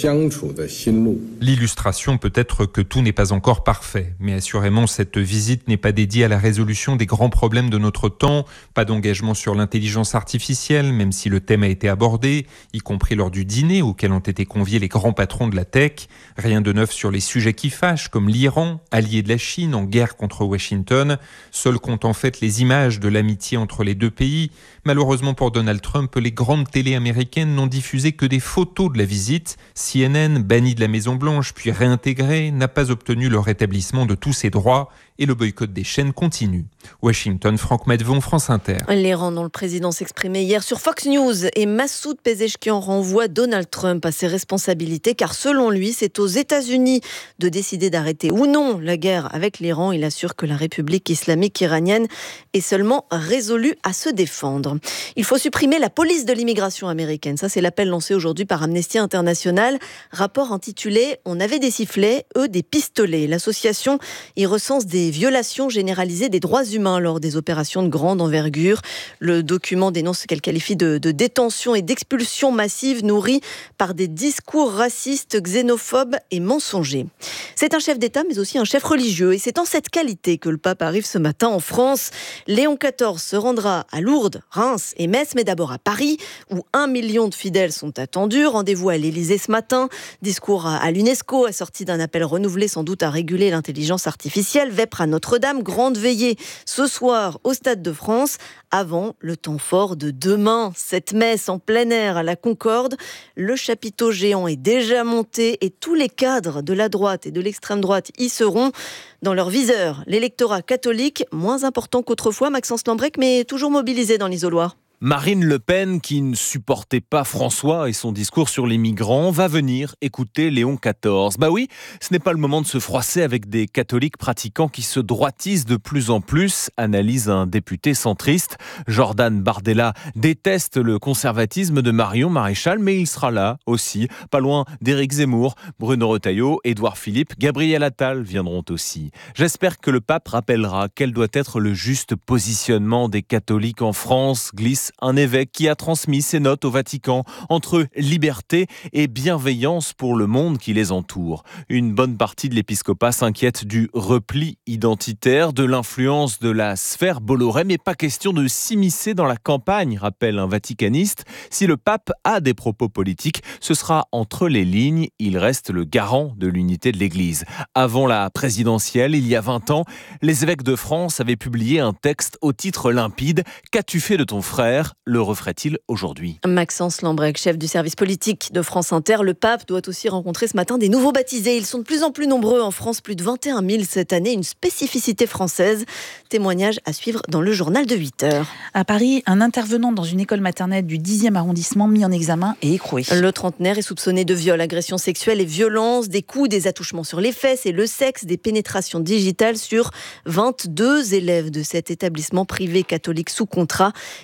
L'illustration peut être que tout n'est pas encore parfait, mais assurément cette visite n'est pas dédiée à la résolution des grands problèmes de notre temps, pas d'engagement sur l'intelligence artificielle, même si le thème a été abordé, y compris lors du dîner auquel ont été conviés les grands patrons de la tech, rien de neuf sur les sujets qui fâchent, comme l'Iran, allié de la Chine en guerre contre Washington. Seules comptent en fait les images de l'amitié entre les deux pays. Malheureusement pour Donald Trump, les grandes télés américaines n'ont diffusé que des photos de la visite. CNN, banni de la Maison-Blanche puis réintégré, n'a pas obtenu le rétablissement de tous ses droits et le boycott des chaînes continue. Washington, Franck Madvon, France Inter. L'Iran dont le président s'exprimait hier sur Fox News et Massoud Pezeshkian renvoie Donald Trump à ses responsabilités car selon lui, c'est aux États-Unis de décider d'arrêter ou non la guerre avec l'Iran. Il assure que la République islamique iranienne est seulement résolue à se défendre. Il faut supprimer la police de l'immigration américaine. Ça, c'est l'appel lancé aujourd'hui par Amnesty International. Rapport intitulé « On avait des sifflets, eux des pistolets ». L'association y recense des violations généralisées des droits humains lors des opérations de grande envergure. Le document dénonce ce qu'elle qualifie de détention et d'expulsion massive nourrie par des discours racistes, xénophobes et mensongers. C'est un chef d'État, mais aussi un chef religieux. Et c'est en cette qualité que le pape arrive ce matin en France. Léon XIV se rendra à Lourdes, Reims et Metz, mais d'abord à Paris, où 1 million de fidèles sont attendus. Rendez-vous à l'Élysée ce matin. Discours à l'UNESCO, assorti d'un appel renouvelé sans doute à réguler l'intelligence artificielle. Vêpres à Notre-Dame, grande veillée ce soir au Stade de France, avant le temps fort de demain. Cette messe en plein air à la Concorde, le chapiteau géant est déjà monté et tous les cadres de la droite et de l'extrême droite y seront. Dans leur viseur, l'électorat catholique, moins important qu'autrefois, Maxence Lambrec, mais toujours mobilisé dans l'isoloir. Marine Le Pen, qui ne supportait pas François et son discours sur les migrants, va venir écouter Léon XIV. Bah oui, ce n'est pas le moment de se froisser avec des catholiques pratiquants qui se droitisent de plus en plus, analyse un député centriste. Jordan Bardella déteste le conservatisme de Marion Maréchal, mais il sera là aussi, pas loin d'Éric Zemmour, Bruno Retailleau, Édouard Philippe, Gabriel Attal viendront aussi. J'espère que le pape rappellera quel doit être le juste positionnement des catholiques en France, glisse un évêque qui a transmis ses notes au Vatican entre liberté et bienveillance pour le monde qui les entoure. Une bonne partie de l'épiscopat s'inquiète du repli identitaire, de l'influence de la sphère Bolloré, mais pas question de s'immiscer dans la campagne, rappelle un vaticaniste. Si le pape a des propos politiques, ce sera entre les lignes. Il reste le garant de l'unité de l'Église. Avant la présidentielle, il y a 20 ans, les évêques de France avaient publié un texte au titre limpide « Qu'as-tu fait de ton frère ?» Le referait-il aujourd'hui ? Maxence Lambrec, chef du service politique de France Inter. Le pape doit aussi rencontrer ce matin des nouveaux baptisés. Ils sont de plus en plus nombreux en France, plus de 21 000 cette année. Une spécificité française. Témoignage à suivre dans le journal de 8h. À Paris, un intervenant dans une école maternelle du 10e arrondissement mis en examen et écroué. Le trentenaire est soupçonné de viol, agression sexuelle et violence, des coups, des attouchements sur les fesses et le sexe, des pénétrations digitales sur 22 élèves de cet établissement privé catholique sous contrat. Il y a en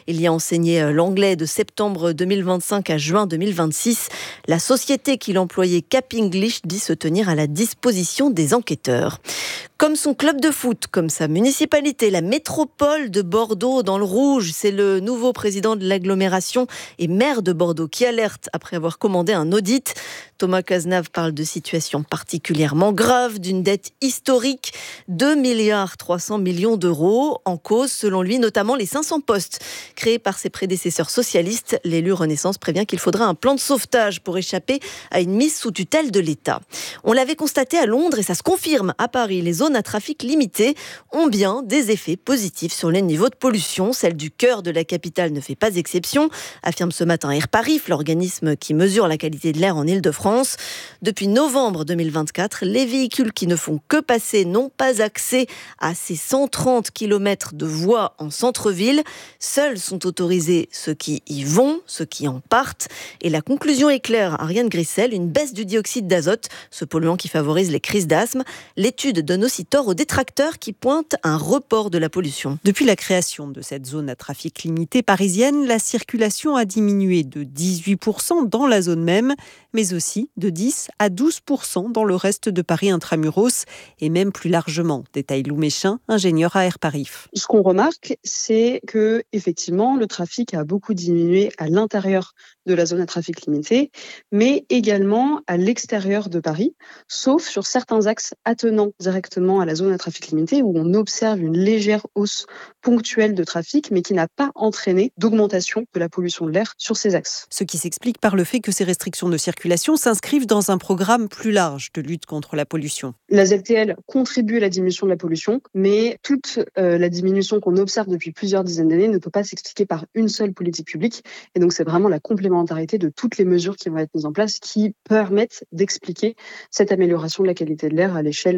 enseigner l'anglais de septembre 2025 à juin 2026. La société qui l'employait Cap English dit se tenir à la disposition des enquêteurs. Comme son club de foot, comme sa municipalité, la métropole de Bordeaux dans le rouge. C'est le nouveau président de l'agglomération et maire de Bordeaux qui alerte après avoir commandé un audit. Thomas Cazenave parle de situation particulièrement grave, d'une dette historique, 2,3 milliards d'euros. En cause, selon lui, notamment les 500 postes créés par ses prédécesseurs socialistes. L'élu Renaissance prévient qu'il faudra un plan de sauvetage pour échapper à une mise sous tutelle de l'État. On l'avait constaté à Londres et ça se confirme à Paris. Les zones à trafic limité ont bien des effets positifs sur les niveaux de pollution. Celle du cœur de la capitale ne fait pas exception, affirme ce matin Airparif, l'organisme qui mesure la qualité de l'air en Île-de-France. Depuis novembre 2024, les véhicules qui ne font que passer n'ont pas accès à ces 130 km de voies en centre-ville. Seuls sont autorisés ceux qui y vont, ceux qui en partent. Et la conclusion est claire, Ariane Grissel, une baisse du dioxyde d'azote, ce polluant qui favorise les crises d'asthme. L'étude donne aussi tort aux détracteurs qui pointent un report de la pollution. Depuis la création de cette zone à trafic limité parisienne, la circulation a diminué de 18% dans la zone même, mais aussi de 10 à 12% dans le reste de Paris intramuros et même plus largement. Détaille Lou Méchin, ingénieur à Airparif. Ce qu'on remarque, c'est que effectivement, le trafic a beaucoup diminué à l'intérieur de la zone à trafic limité, mais également à l'extérieur de Paris, sauf sur certains axes attenant directement à la zone à trafic limité où on observe une légère hausse ponctuelle de trafic, mais qui n'a pas entraîné d'augmentation de la pollution de l'air sur ces axes. Ce qui s'explique par le fait que ces restrictions de circulation s'inscrivent dans un programme plus large de lutte contre la pollution. La ZTL contribue à la diminution de la pollution, mais toute la diminution qu'on observe depuis plusieurs dizaines d'années ne peut pas s'expliquer par une seule politique publique. Et donc c'est vraiment la complémentarité de toutes les mesures qui vont être mises en place qui permettent d'expliquer cette amélioration de la qualité de l'air à l'échelle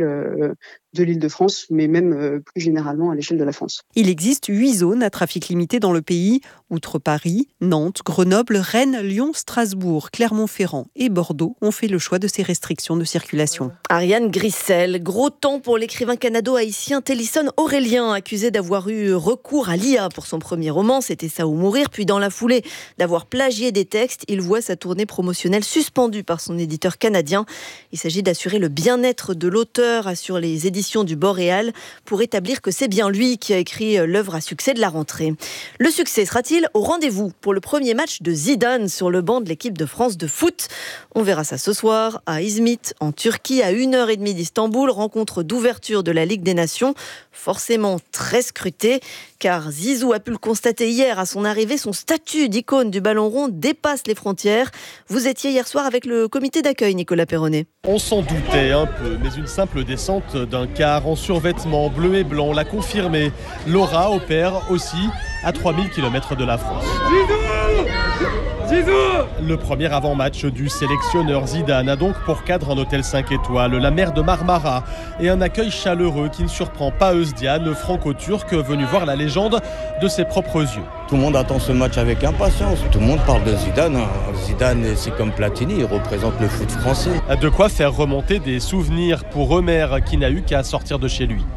de l'Île-de-France, mais même plus généralement à l'échelle de la France. Il existe 8 zones à trafic limité dans le pays, outre Paris, Nantes, Grenoble, Rennes, Lyon, Strasbourg, Clermont-Ferrand et Bordeaux ont fait le choix de ces restrictions de circulation. Ariane Grissel, gros temps pour l'écrivain canado-haïtien Télisson Aurélien, accusé d'avoir eu recours à l'IA pour son premier roman, C'était ça ou mourir, puis dans la foulée d'avoir plagié des textes. Il voit sa tournée promotionnelle suspendue par son éditeur canadien. Il s'agit d'assurer le bien-être de l'auteur, assure les éditions du Boréal, pour établir que c'est bien lui qui a écrit l'œuvre à succès de la rentrée. Le succès sera-t-il au rendez-vous pour le premier match de Zidane sur le banc de l'équipe de France de foot? On verra ça ce soir à Izmit, en Turquie, à 1h30 d'Istanbul, rencontre d'ouverture de la Ligue des Nations, forcément très scrutée, car Zizou a pu le constater hier à son arrivée, son statut d'icône du ballon rond dépasse les frontières. Vous étiez hier soir avec le comité d'accueil, Nicolas Perronnet. On s'en doutait un peu, mais une simple descente d'un car en survêtement bleu et blanc l'a confirmé. Laura opère aussi à 3000 km de la France. Zizou ! Le premier avant-match du sélectionneur Zidane a donc pour cadre un hôtel 5 étoiles, la mer de Marmara et un accueil chaleureux qui ne surprend pas Özcan, franco-turc venu voir la légende de ses propres yeux. Tout le monde attend ce match avec impatience. Tout le monde parle de Zidane. Zidane, c'est comme Platini, il représente le foot français. De quoi faire remonter des souvenirs pour Ömer qui n'a eu qu'à sortir de chez lui.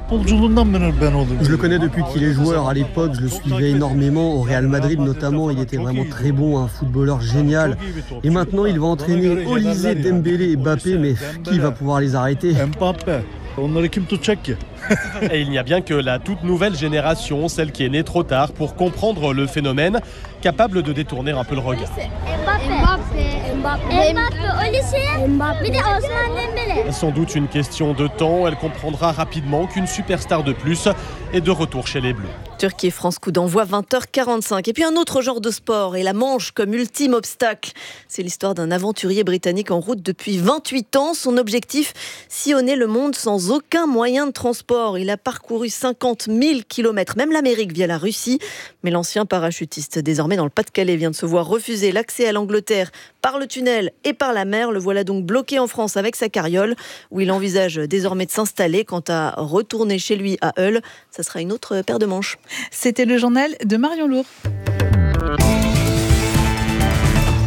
Je le connais depuis qu'il est joueur. À l'époque, je le suivais énormément. Au Real Madrid notamment, il était vraiment très bon, un footballeur génial. Et maintenant, il va entraîner Olysée, Dembélé et Mbappé, mais qui va pouvoir les arrêter ? Et il n'y a bien que la toute nouvelle génération, celle qui est née trop tard pour comprendre le phénomène, capable de détourner un peu le regard. Sans doute une question de temps, elle comprendra rapidement qu'une superstar de plus est de retour chez les Bleus. Turquie et France, coup d'envoi 20h45. Et puis un autre genre de sport, et la Manche comme ultime obstacle. C'est l'histoire d'un aventurier britannique en route depuis 28 ans. Son objectif, sillonner le monde sans aucun moyen de transport. Il a parcouru 50 000 km, même l'Amérique via la Russie. Mais l'ancien parachutiste, désormais dans le Pas-de-Calais, vient de se voir refuser l'accès à l'Angleterre par le tunnel et par la mer. Le voilà donc bloqué en France avec sa carriole, où il envisage désormais de s'installer. Quant à retourner chez lui à Hull, ça sera une autre paire de manches. C'était le journal de Marion Lourd.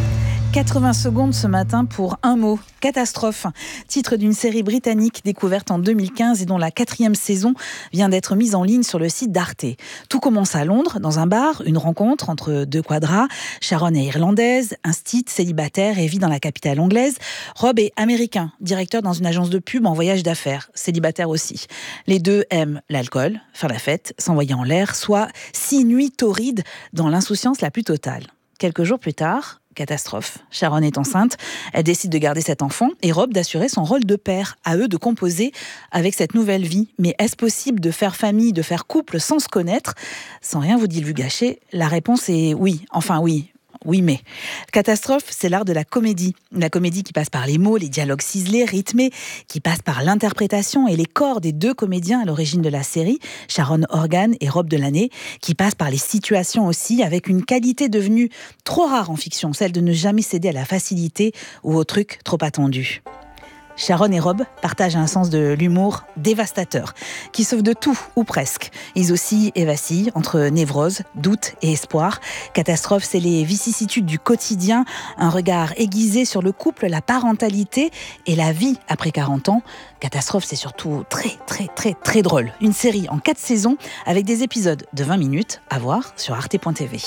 80 secondes ce matin pour un mot, catastrophe. Titre d'une série britannique découverte en 2015 et dont la 4e saison vient d'être mise en ligne sur le site d'Arte. Tout commence à Londres, dans un bar, une rencontre entre deux quadras. Sharon est irlandaise, instite, célibataire et vit dans la capitale anglaise. Rob est américain, directeur dans une agence de pub en voyage d'affaires, célibataire aussi. Les deux aiment l'alcool, faire la fête, s'envoyer en l'air, soit 6 nuits torrides dans l'insouciance la plus totale. Quelques jours plus tard, catastrophe. Sharon est enceinte, elle décide de garder cet enfant et Rob d'assurer son rôle de père. À eux de composer avec cette nouvelle vie. Mais est-ce possible de faire famille, de faire couple sans se connaître ? Sans rien vous divulgacher, la réponse est oui. Enfin oui. Oui, mais catastrophe, c'est l'art de la comédie. La comédie qui passe par les mots, les dialogues ciselés, rythmés, qui passe par l'interprétation et les corps des deux comédiens à l'origine de la série, Sharon Horgan et Rob Delaney, qui passe par les situations aussi, avec une qualité devenue trop rare en fiction, celle de ne jamais céder à la facilité ou au truc trop attendu. Sharon et Rob partagent un sens de l'humour dévastateur, qui sauve de tout, ou presque. Ils oscillent et vacillent entre névrose, doute et espoir. Catastrophe, c'est les vicissitudes du quotidien, un regard aiguisé sur le couple, la parentalité et la vie après 40 ans. Catastrophe, c'est surtout très drôle. Une série en 4 saisons avec des épisodes de 20 minutes à voir sur arte.tv.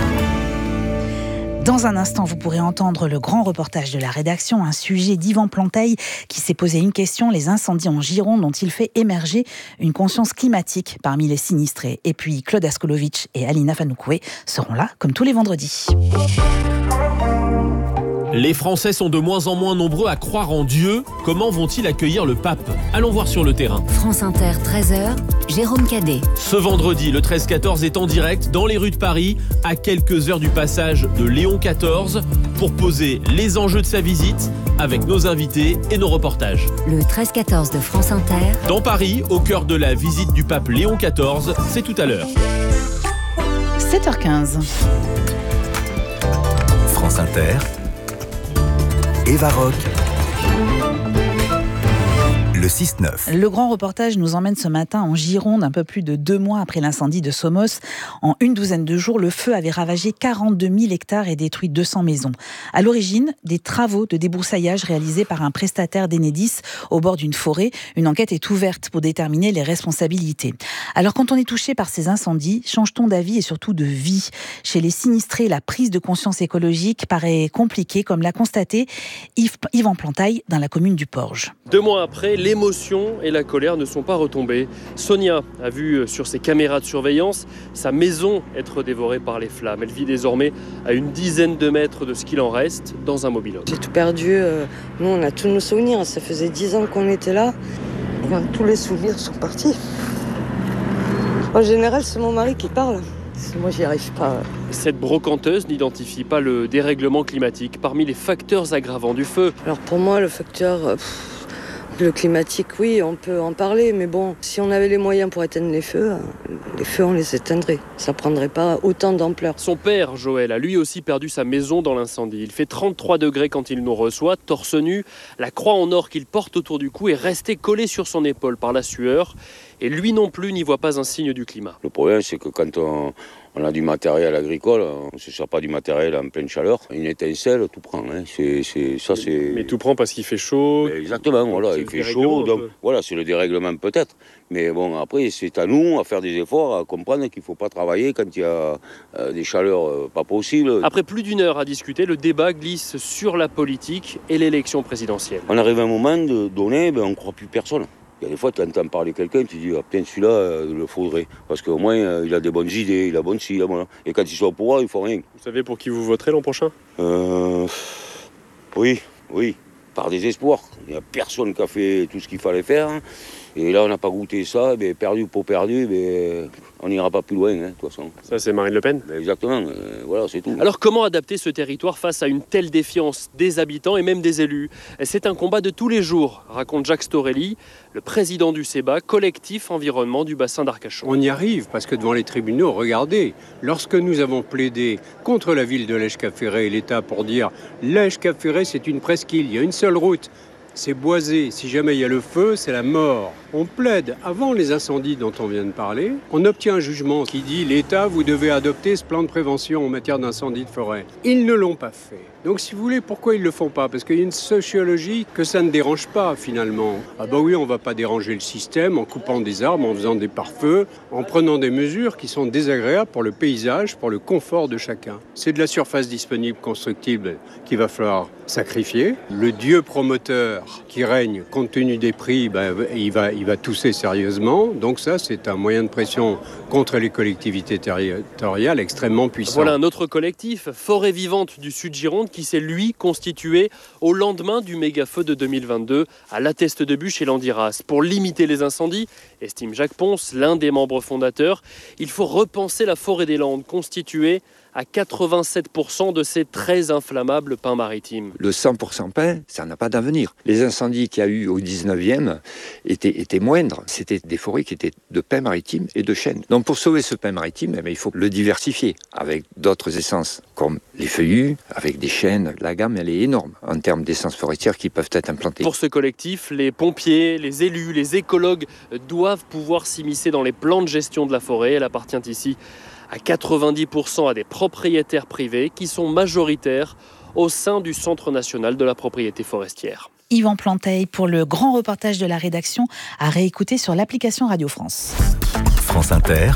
Dans un instant, vous pourrez entendre le grand reportage de la rédaction, un sujet d'Yvan Planteil qui s'est posé une question, les incendies en Gironde dont-il fait émerger une conscience climatique parmi les sinistrés. Et puis Claude Askolovitch et Alina Fanoukoué seront là comme tous les vendredis. Les Français sont de moins en moins nombreux à croire en Dieu. Comment vont-ils accueillir le pape ? Allons voir sur le terrain. France Inter, 13h, Jérôme Cadet. Ce vendredi, le 13-14 est en direct dans les rues de Paris, à quelques heures du passage de Léon XIV, pour poser les enjeux de sa visite avec nos invités et nos reportages. Le 13-14 de France Inter. Dans Paris, au cœur de la visite du pape Léon XIV, c'est tout à l'heure. 7h15. France Inter. Eva Rock, le 6-9. Le grand reportage nous emmène ce matin en Gironde, un peu plus de 2 mois après l'incendie de Somos. En une douzaine de jours, le feu avait ravagé 42 000 hectares et détruit 200 maisons. À l'origine, des travaux de débroussaillage réalisés par un prestataire d'Enedis au bord d'une forêt. Une enquête est ouverte pour déterminer les responsabilités. Alors quand on est touché par ces incendies, change-t-on d'avis et surtout de vie ? Chez les sinistrés, la prise de conscience écologique paraît compliquée, comme l'a constaté Yvan Planteil dans la commune du Porge. 2 mois après, l'émotion et la colère ne sont pas retombées. Sonia a vu sur ses caméras de surveillance sa maison être dévorée par les flammes. Elle vit désormais à une dizaine de mètres de ce qu'il en reste dans un mobil-home. J'ai tout perdu. Nous, on a tous nos souvenirs. Ça faisait 10 ans qu'on était là. Tous les souvenirs sont partis. En général, c'est mon mari qui parle. Moi, j'y arrive pas. Cette brocanteuse n'identifie pas le dérèglement climatique parmi les facteurs aggravants du feu. Alors pour moi, le facteur... Le climatique, oui, on peut en parler, mais bon, si on avait les moyens pour éteindre les feux, on les éteindrait. Ça prendrait pas autant d'ampleur. Son père, Joël, a lui aussi perdu sa maison dans l'incendie. Il fait 33 degrés quand il nous reçoit, torse nu. La croix en or qu'il porte autour du cou est restée collée sur son épaule par la sueur. Et lui non plus n'y voit pas un signe du climat. Le problème, c'est que quand on a du matériel agricole, on ne se sert pas du matériel en pleine chaleur. Une étincelle, tout prend. Hein. Mais tout prend parce qu'il fait chaud. Mais exactement, voilà, il fait chaud. Donc, voilà, c'est le dérèglement peut-être. Mais bon, après, c'est à nous à faire des efforts, à comprendre qu'il ne faut pas travailler quand il y a des chaleurs pas possibles. Après plus d'1 heure à discuter, le débat glisse sur la politique et l'élection présidentielle. On arrive à un moment de donner, on ne croit plus personne. Il y a des fois, tu entends parler quelqu'un, tu dis, putain, celui-là, il le faudrait. Parce qu'au moins, il a des bonnes idées, il a bonne ci, voilà. Et quand il soit au pouvoir, il ne faut rien. Vous savez pour qui vous voterez l'an prochain ? Oui, par désespoir. Il n'y a personne qui a fait tout ce qu'il fallait faire. Et là, on n'a pas goûté ça, perdu pour perdu, on n'ira pas plus loin, de toute façon. Ça, c'est Marine Le Pen ? Exactement, voilà, c'est tout. Alors, comment adapter ce territoire face à une telle défiance des habitants et même des élus ? C'est un combat de tous les jours, raconte Jacques Storelli, le président du CEBA, collectif environnement du bassin d'Arcachon. On y arrive, parce que devant les tribunaux, regardez, lorsque nous avons plaidé contre la ville de Lèche-Cap-Ferré et l'État pour dire « Lèche-Cap-Ferré, c'est une presqu'île, il y a une seule route », c'est boisé, si jamais il y a le feu, c'est la mort. On plaide avant les incendies dont on vient de parler. On obtient un jugement qui dit « l'État, vous devez adopter ce plan de prévention en matière d'incendie de forêt ». Ils ne l'ont pas fait. Donc si vous voulez, pourquoi ils ne le font pas? Parce qu'il y a une sociologie que ça ne dérange pas finalement. Ah bah oui, on ne va pas déranger le système en coupant des arbres, en faisant des pare-feux, en prenant des mesures qui sont désagréables pour le paysage, pour le confort de chacun. C'est de la surface disponible constructible qu'il va falloir sacrifier. Le dieu promoteur qui règne compte tenu des prix, il va tousser sérieusement. Donc ça, c'est un moyen de pression contre les collectivités territoriales extrêmement puissant. Voilà un autre collectif, Forêt Vivante du Sud-Gironde, qui s'est lui constitué au lendemain du méga-feu de 2022 à La Teste-de-Buch et Landiras. Pour limiter les incendies, estime Jacques Ponce, l'un des membres fondateurs, il faut repenser la forêt des Landes, constituée à 87% de ces très inflammables pins maritimes. Le 100% pin, ça n'a pas d'avenir. Les incendies qu'il y a eu au 19e étaient moindres. C'était des forêts qui étaient de pins maritimes et de chênes. Donc pour sauver ce pin maritime, il faut le diversifier avec d'autres essences, comme les feuillus, avec des chênes. La gamme, elle est énorme en termes d'essences forestières qui peuvent être implantées. Pour ce collectif, les pompiers, les élus, les écologues doivent pouvoir s'immiscer dans les plans de gestion de la forêt. Elle appartient ici à 90% à des propriétaires privés qui sont majoritaires au sein du Centre national de la propriété forestière. Yvan Planteil pour le grand reportage de la rédaction à réécouter sur l'application Radio France. France Inter,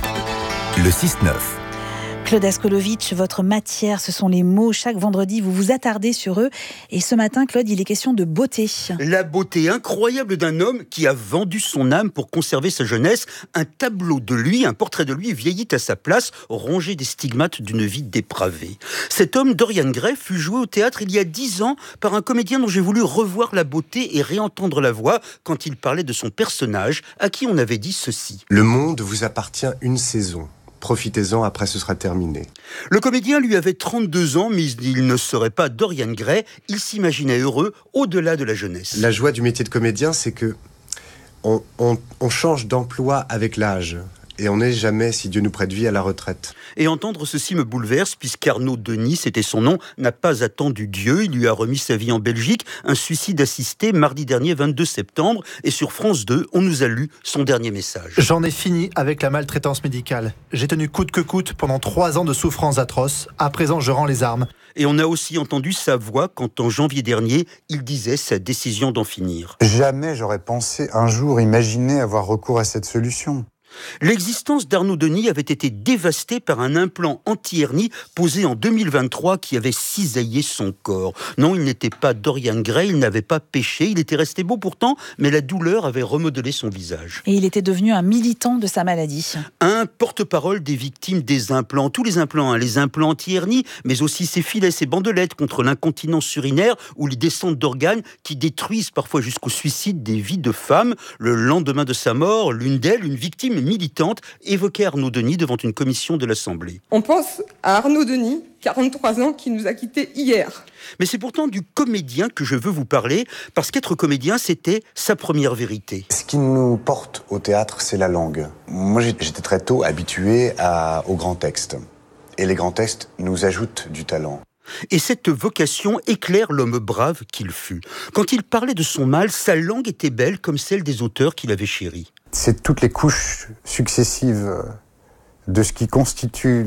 le 6-9. Claude Askolovitch, votre matière, ce sont les mots. Chaque vendredi, vous vous attardez sur eux. Et ce matin, Claude, il est question de beauté. La beauté incroyable d'un homme qui a vendu son âme pour conserver sa jeunesse. Un tableau de lui, un portrait de lui vieillit à sa place, rongé des stigmates d'une vie dépravée. Cet homme, Dorian Gray, fut joué au théâtre il y a 10 ans par un comédien dont j'ai voulu revoir la beauté et réentendre la voix quand il parlait de son personnage, à qui on avait dit ceci. Le monde vous appartient une saison. Profitez-en, après ce sera terminé. Le comédien lui avait 32 ans, mais il ne serait pas Dorian Gray. Il s'imaginait heureux au-delà de la jeunesse. La joie du métier de comédien, c'est que on change d'emploi avec l'âge. Et on n'est jamais, si Dieu nous prête vie, à la retraite. Et entendre ceci me bouleverse, puisqu'Arnaud Denis, c'était son nom, n'a pas attendu Dieu. Il lui a remis sa vie en Belgique. Un suicide assisté mardi dernier, 22 septembre. Et sur France 2, on nous a lu son dernier message. J'en ai fini avec la maltraitance médicale. J'ai tenu coûte que coûte pendant 3 ans de souffrances atroces. À présent, je rends les armes. Et on a aussi entendu sa voix quand, en janvier dernier, il disait sa décision d'en finir. Jamais j'aurais pensé un jour imaginer avoir recours à cette solution. L'existence d'Arnaud Denis avait été dévastée par un implant anti-hernie posé en 2023 qui avait cisaillé son corps. Non, il n'était pas Dorian Gray, il n'avait pas péché, il était resté beau pourtant, mais la douleur avait remodelé son visage. Et il était devenu un militant de sa maladie. Un porte-parole des victimes des implants, tous les implants, les implants anti-hernie, mais aussi ces filets, ces bandelettes contre l'incontinence urinaire ou les descentes d'organes qui détruisent parfois jusqu'au suicide des vies de femmes. Le lendemain de sa mort, l'une d'elles, une victime militante, évoquait Arnaud Denis devant une commission de l'Assemblée. On pense à Arnaud Denis, 43 ans, qui nous a quittés hier. Mais c'est pourtant du comédien que je veux vous parler, parce qu'être comédien, c'était sa première vérité. Ce qui nous porte au théâtre, c'est la langue. Moi, j'étais très tôt habitué aux grands textes. Et les grands textes nous ajoutent du talent. Et cette vocation éclaire l'homme brave qu'il fut. Quand il parlait de son mal, sa langue était belle comme celle des auteurs qu'il avait chéris. C'est toutes les couches successives de ce qui constitue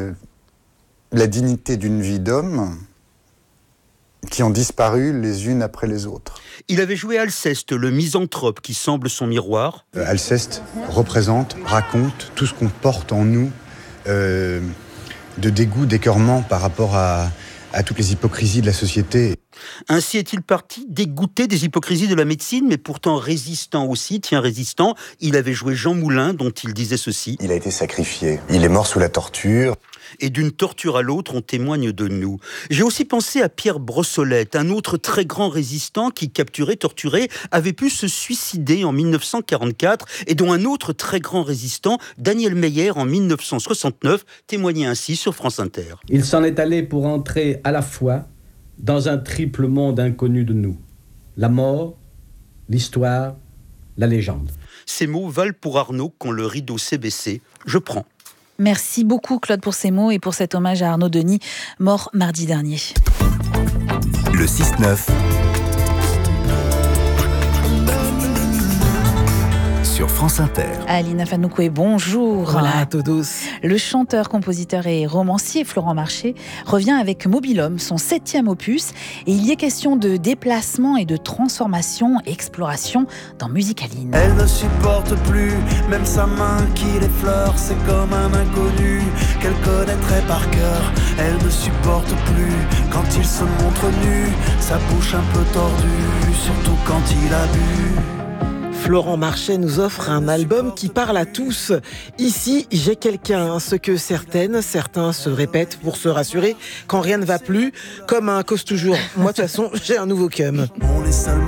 la dignité d'une vie d'homme qui ont disparu les unes après les autres. Il avait joué Alceste, le misanthrope qui semble son miroir. Alceste raconte tout ce qu'on porte en nous de dégoût, d'écœurement par rapport à toutes les hypocrisies de la société. Ainsi est-il parti, dégoûté des hypocrisies de la médecine, mais pourtant résistant aussi. Tiens, résistant, il avait joué Jean Moulin, dont il disait ceci. Il a été sacrifié. Il est mort sous la torture. Et d'une torture à l'autre, on témoigne de nous. J'ai aussi pensé à Pierre Brossolette, un autre très grand résistant qui, capturé, torturé, avait pu se suicider en 1944 et dont un autre très grand résistant, Daniel Meyer, en 1969, témoignait ainsi sur France Inter. Il s'en est allé pour entrer à la fois dans un triple monde inconnu de nous. La mort, l'histoire, la légende. Ces mots valent pour Arnaud quand le rideau s'est baissé. Je prends. Merci beaucoup Claude pour ces mots et pour cet hommage à Arnaud Denis, mort mardi dernier. Le 6-9 sur France Inter. Alina Fanoukoé, bonjour. Hola a todos. Le chanteur, compositeur et romancier Florent Marché revient avec Mobilhomme, son 7e opus. Et il y est question de déplacement et de transformation, exploration dans Musicaline. Elle ne supporte plus, même sa main qui l'effleure, c'est comme un inconnu qu'elle connaîtrait par cœur. Elle ne supporte plus quand il se montre nu, sa bouche un peu tordue, surtout quand il a bu. Florent Marché nous offre un album qui parle à tous. Ici, j'ai quelqu'un, ce que certains se répètent pour se rassurer quand rien ne va plus, comme un cause toujours. Moi, de toute façon, j'ai un nouveau cum. On est seulement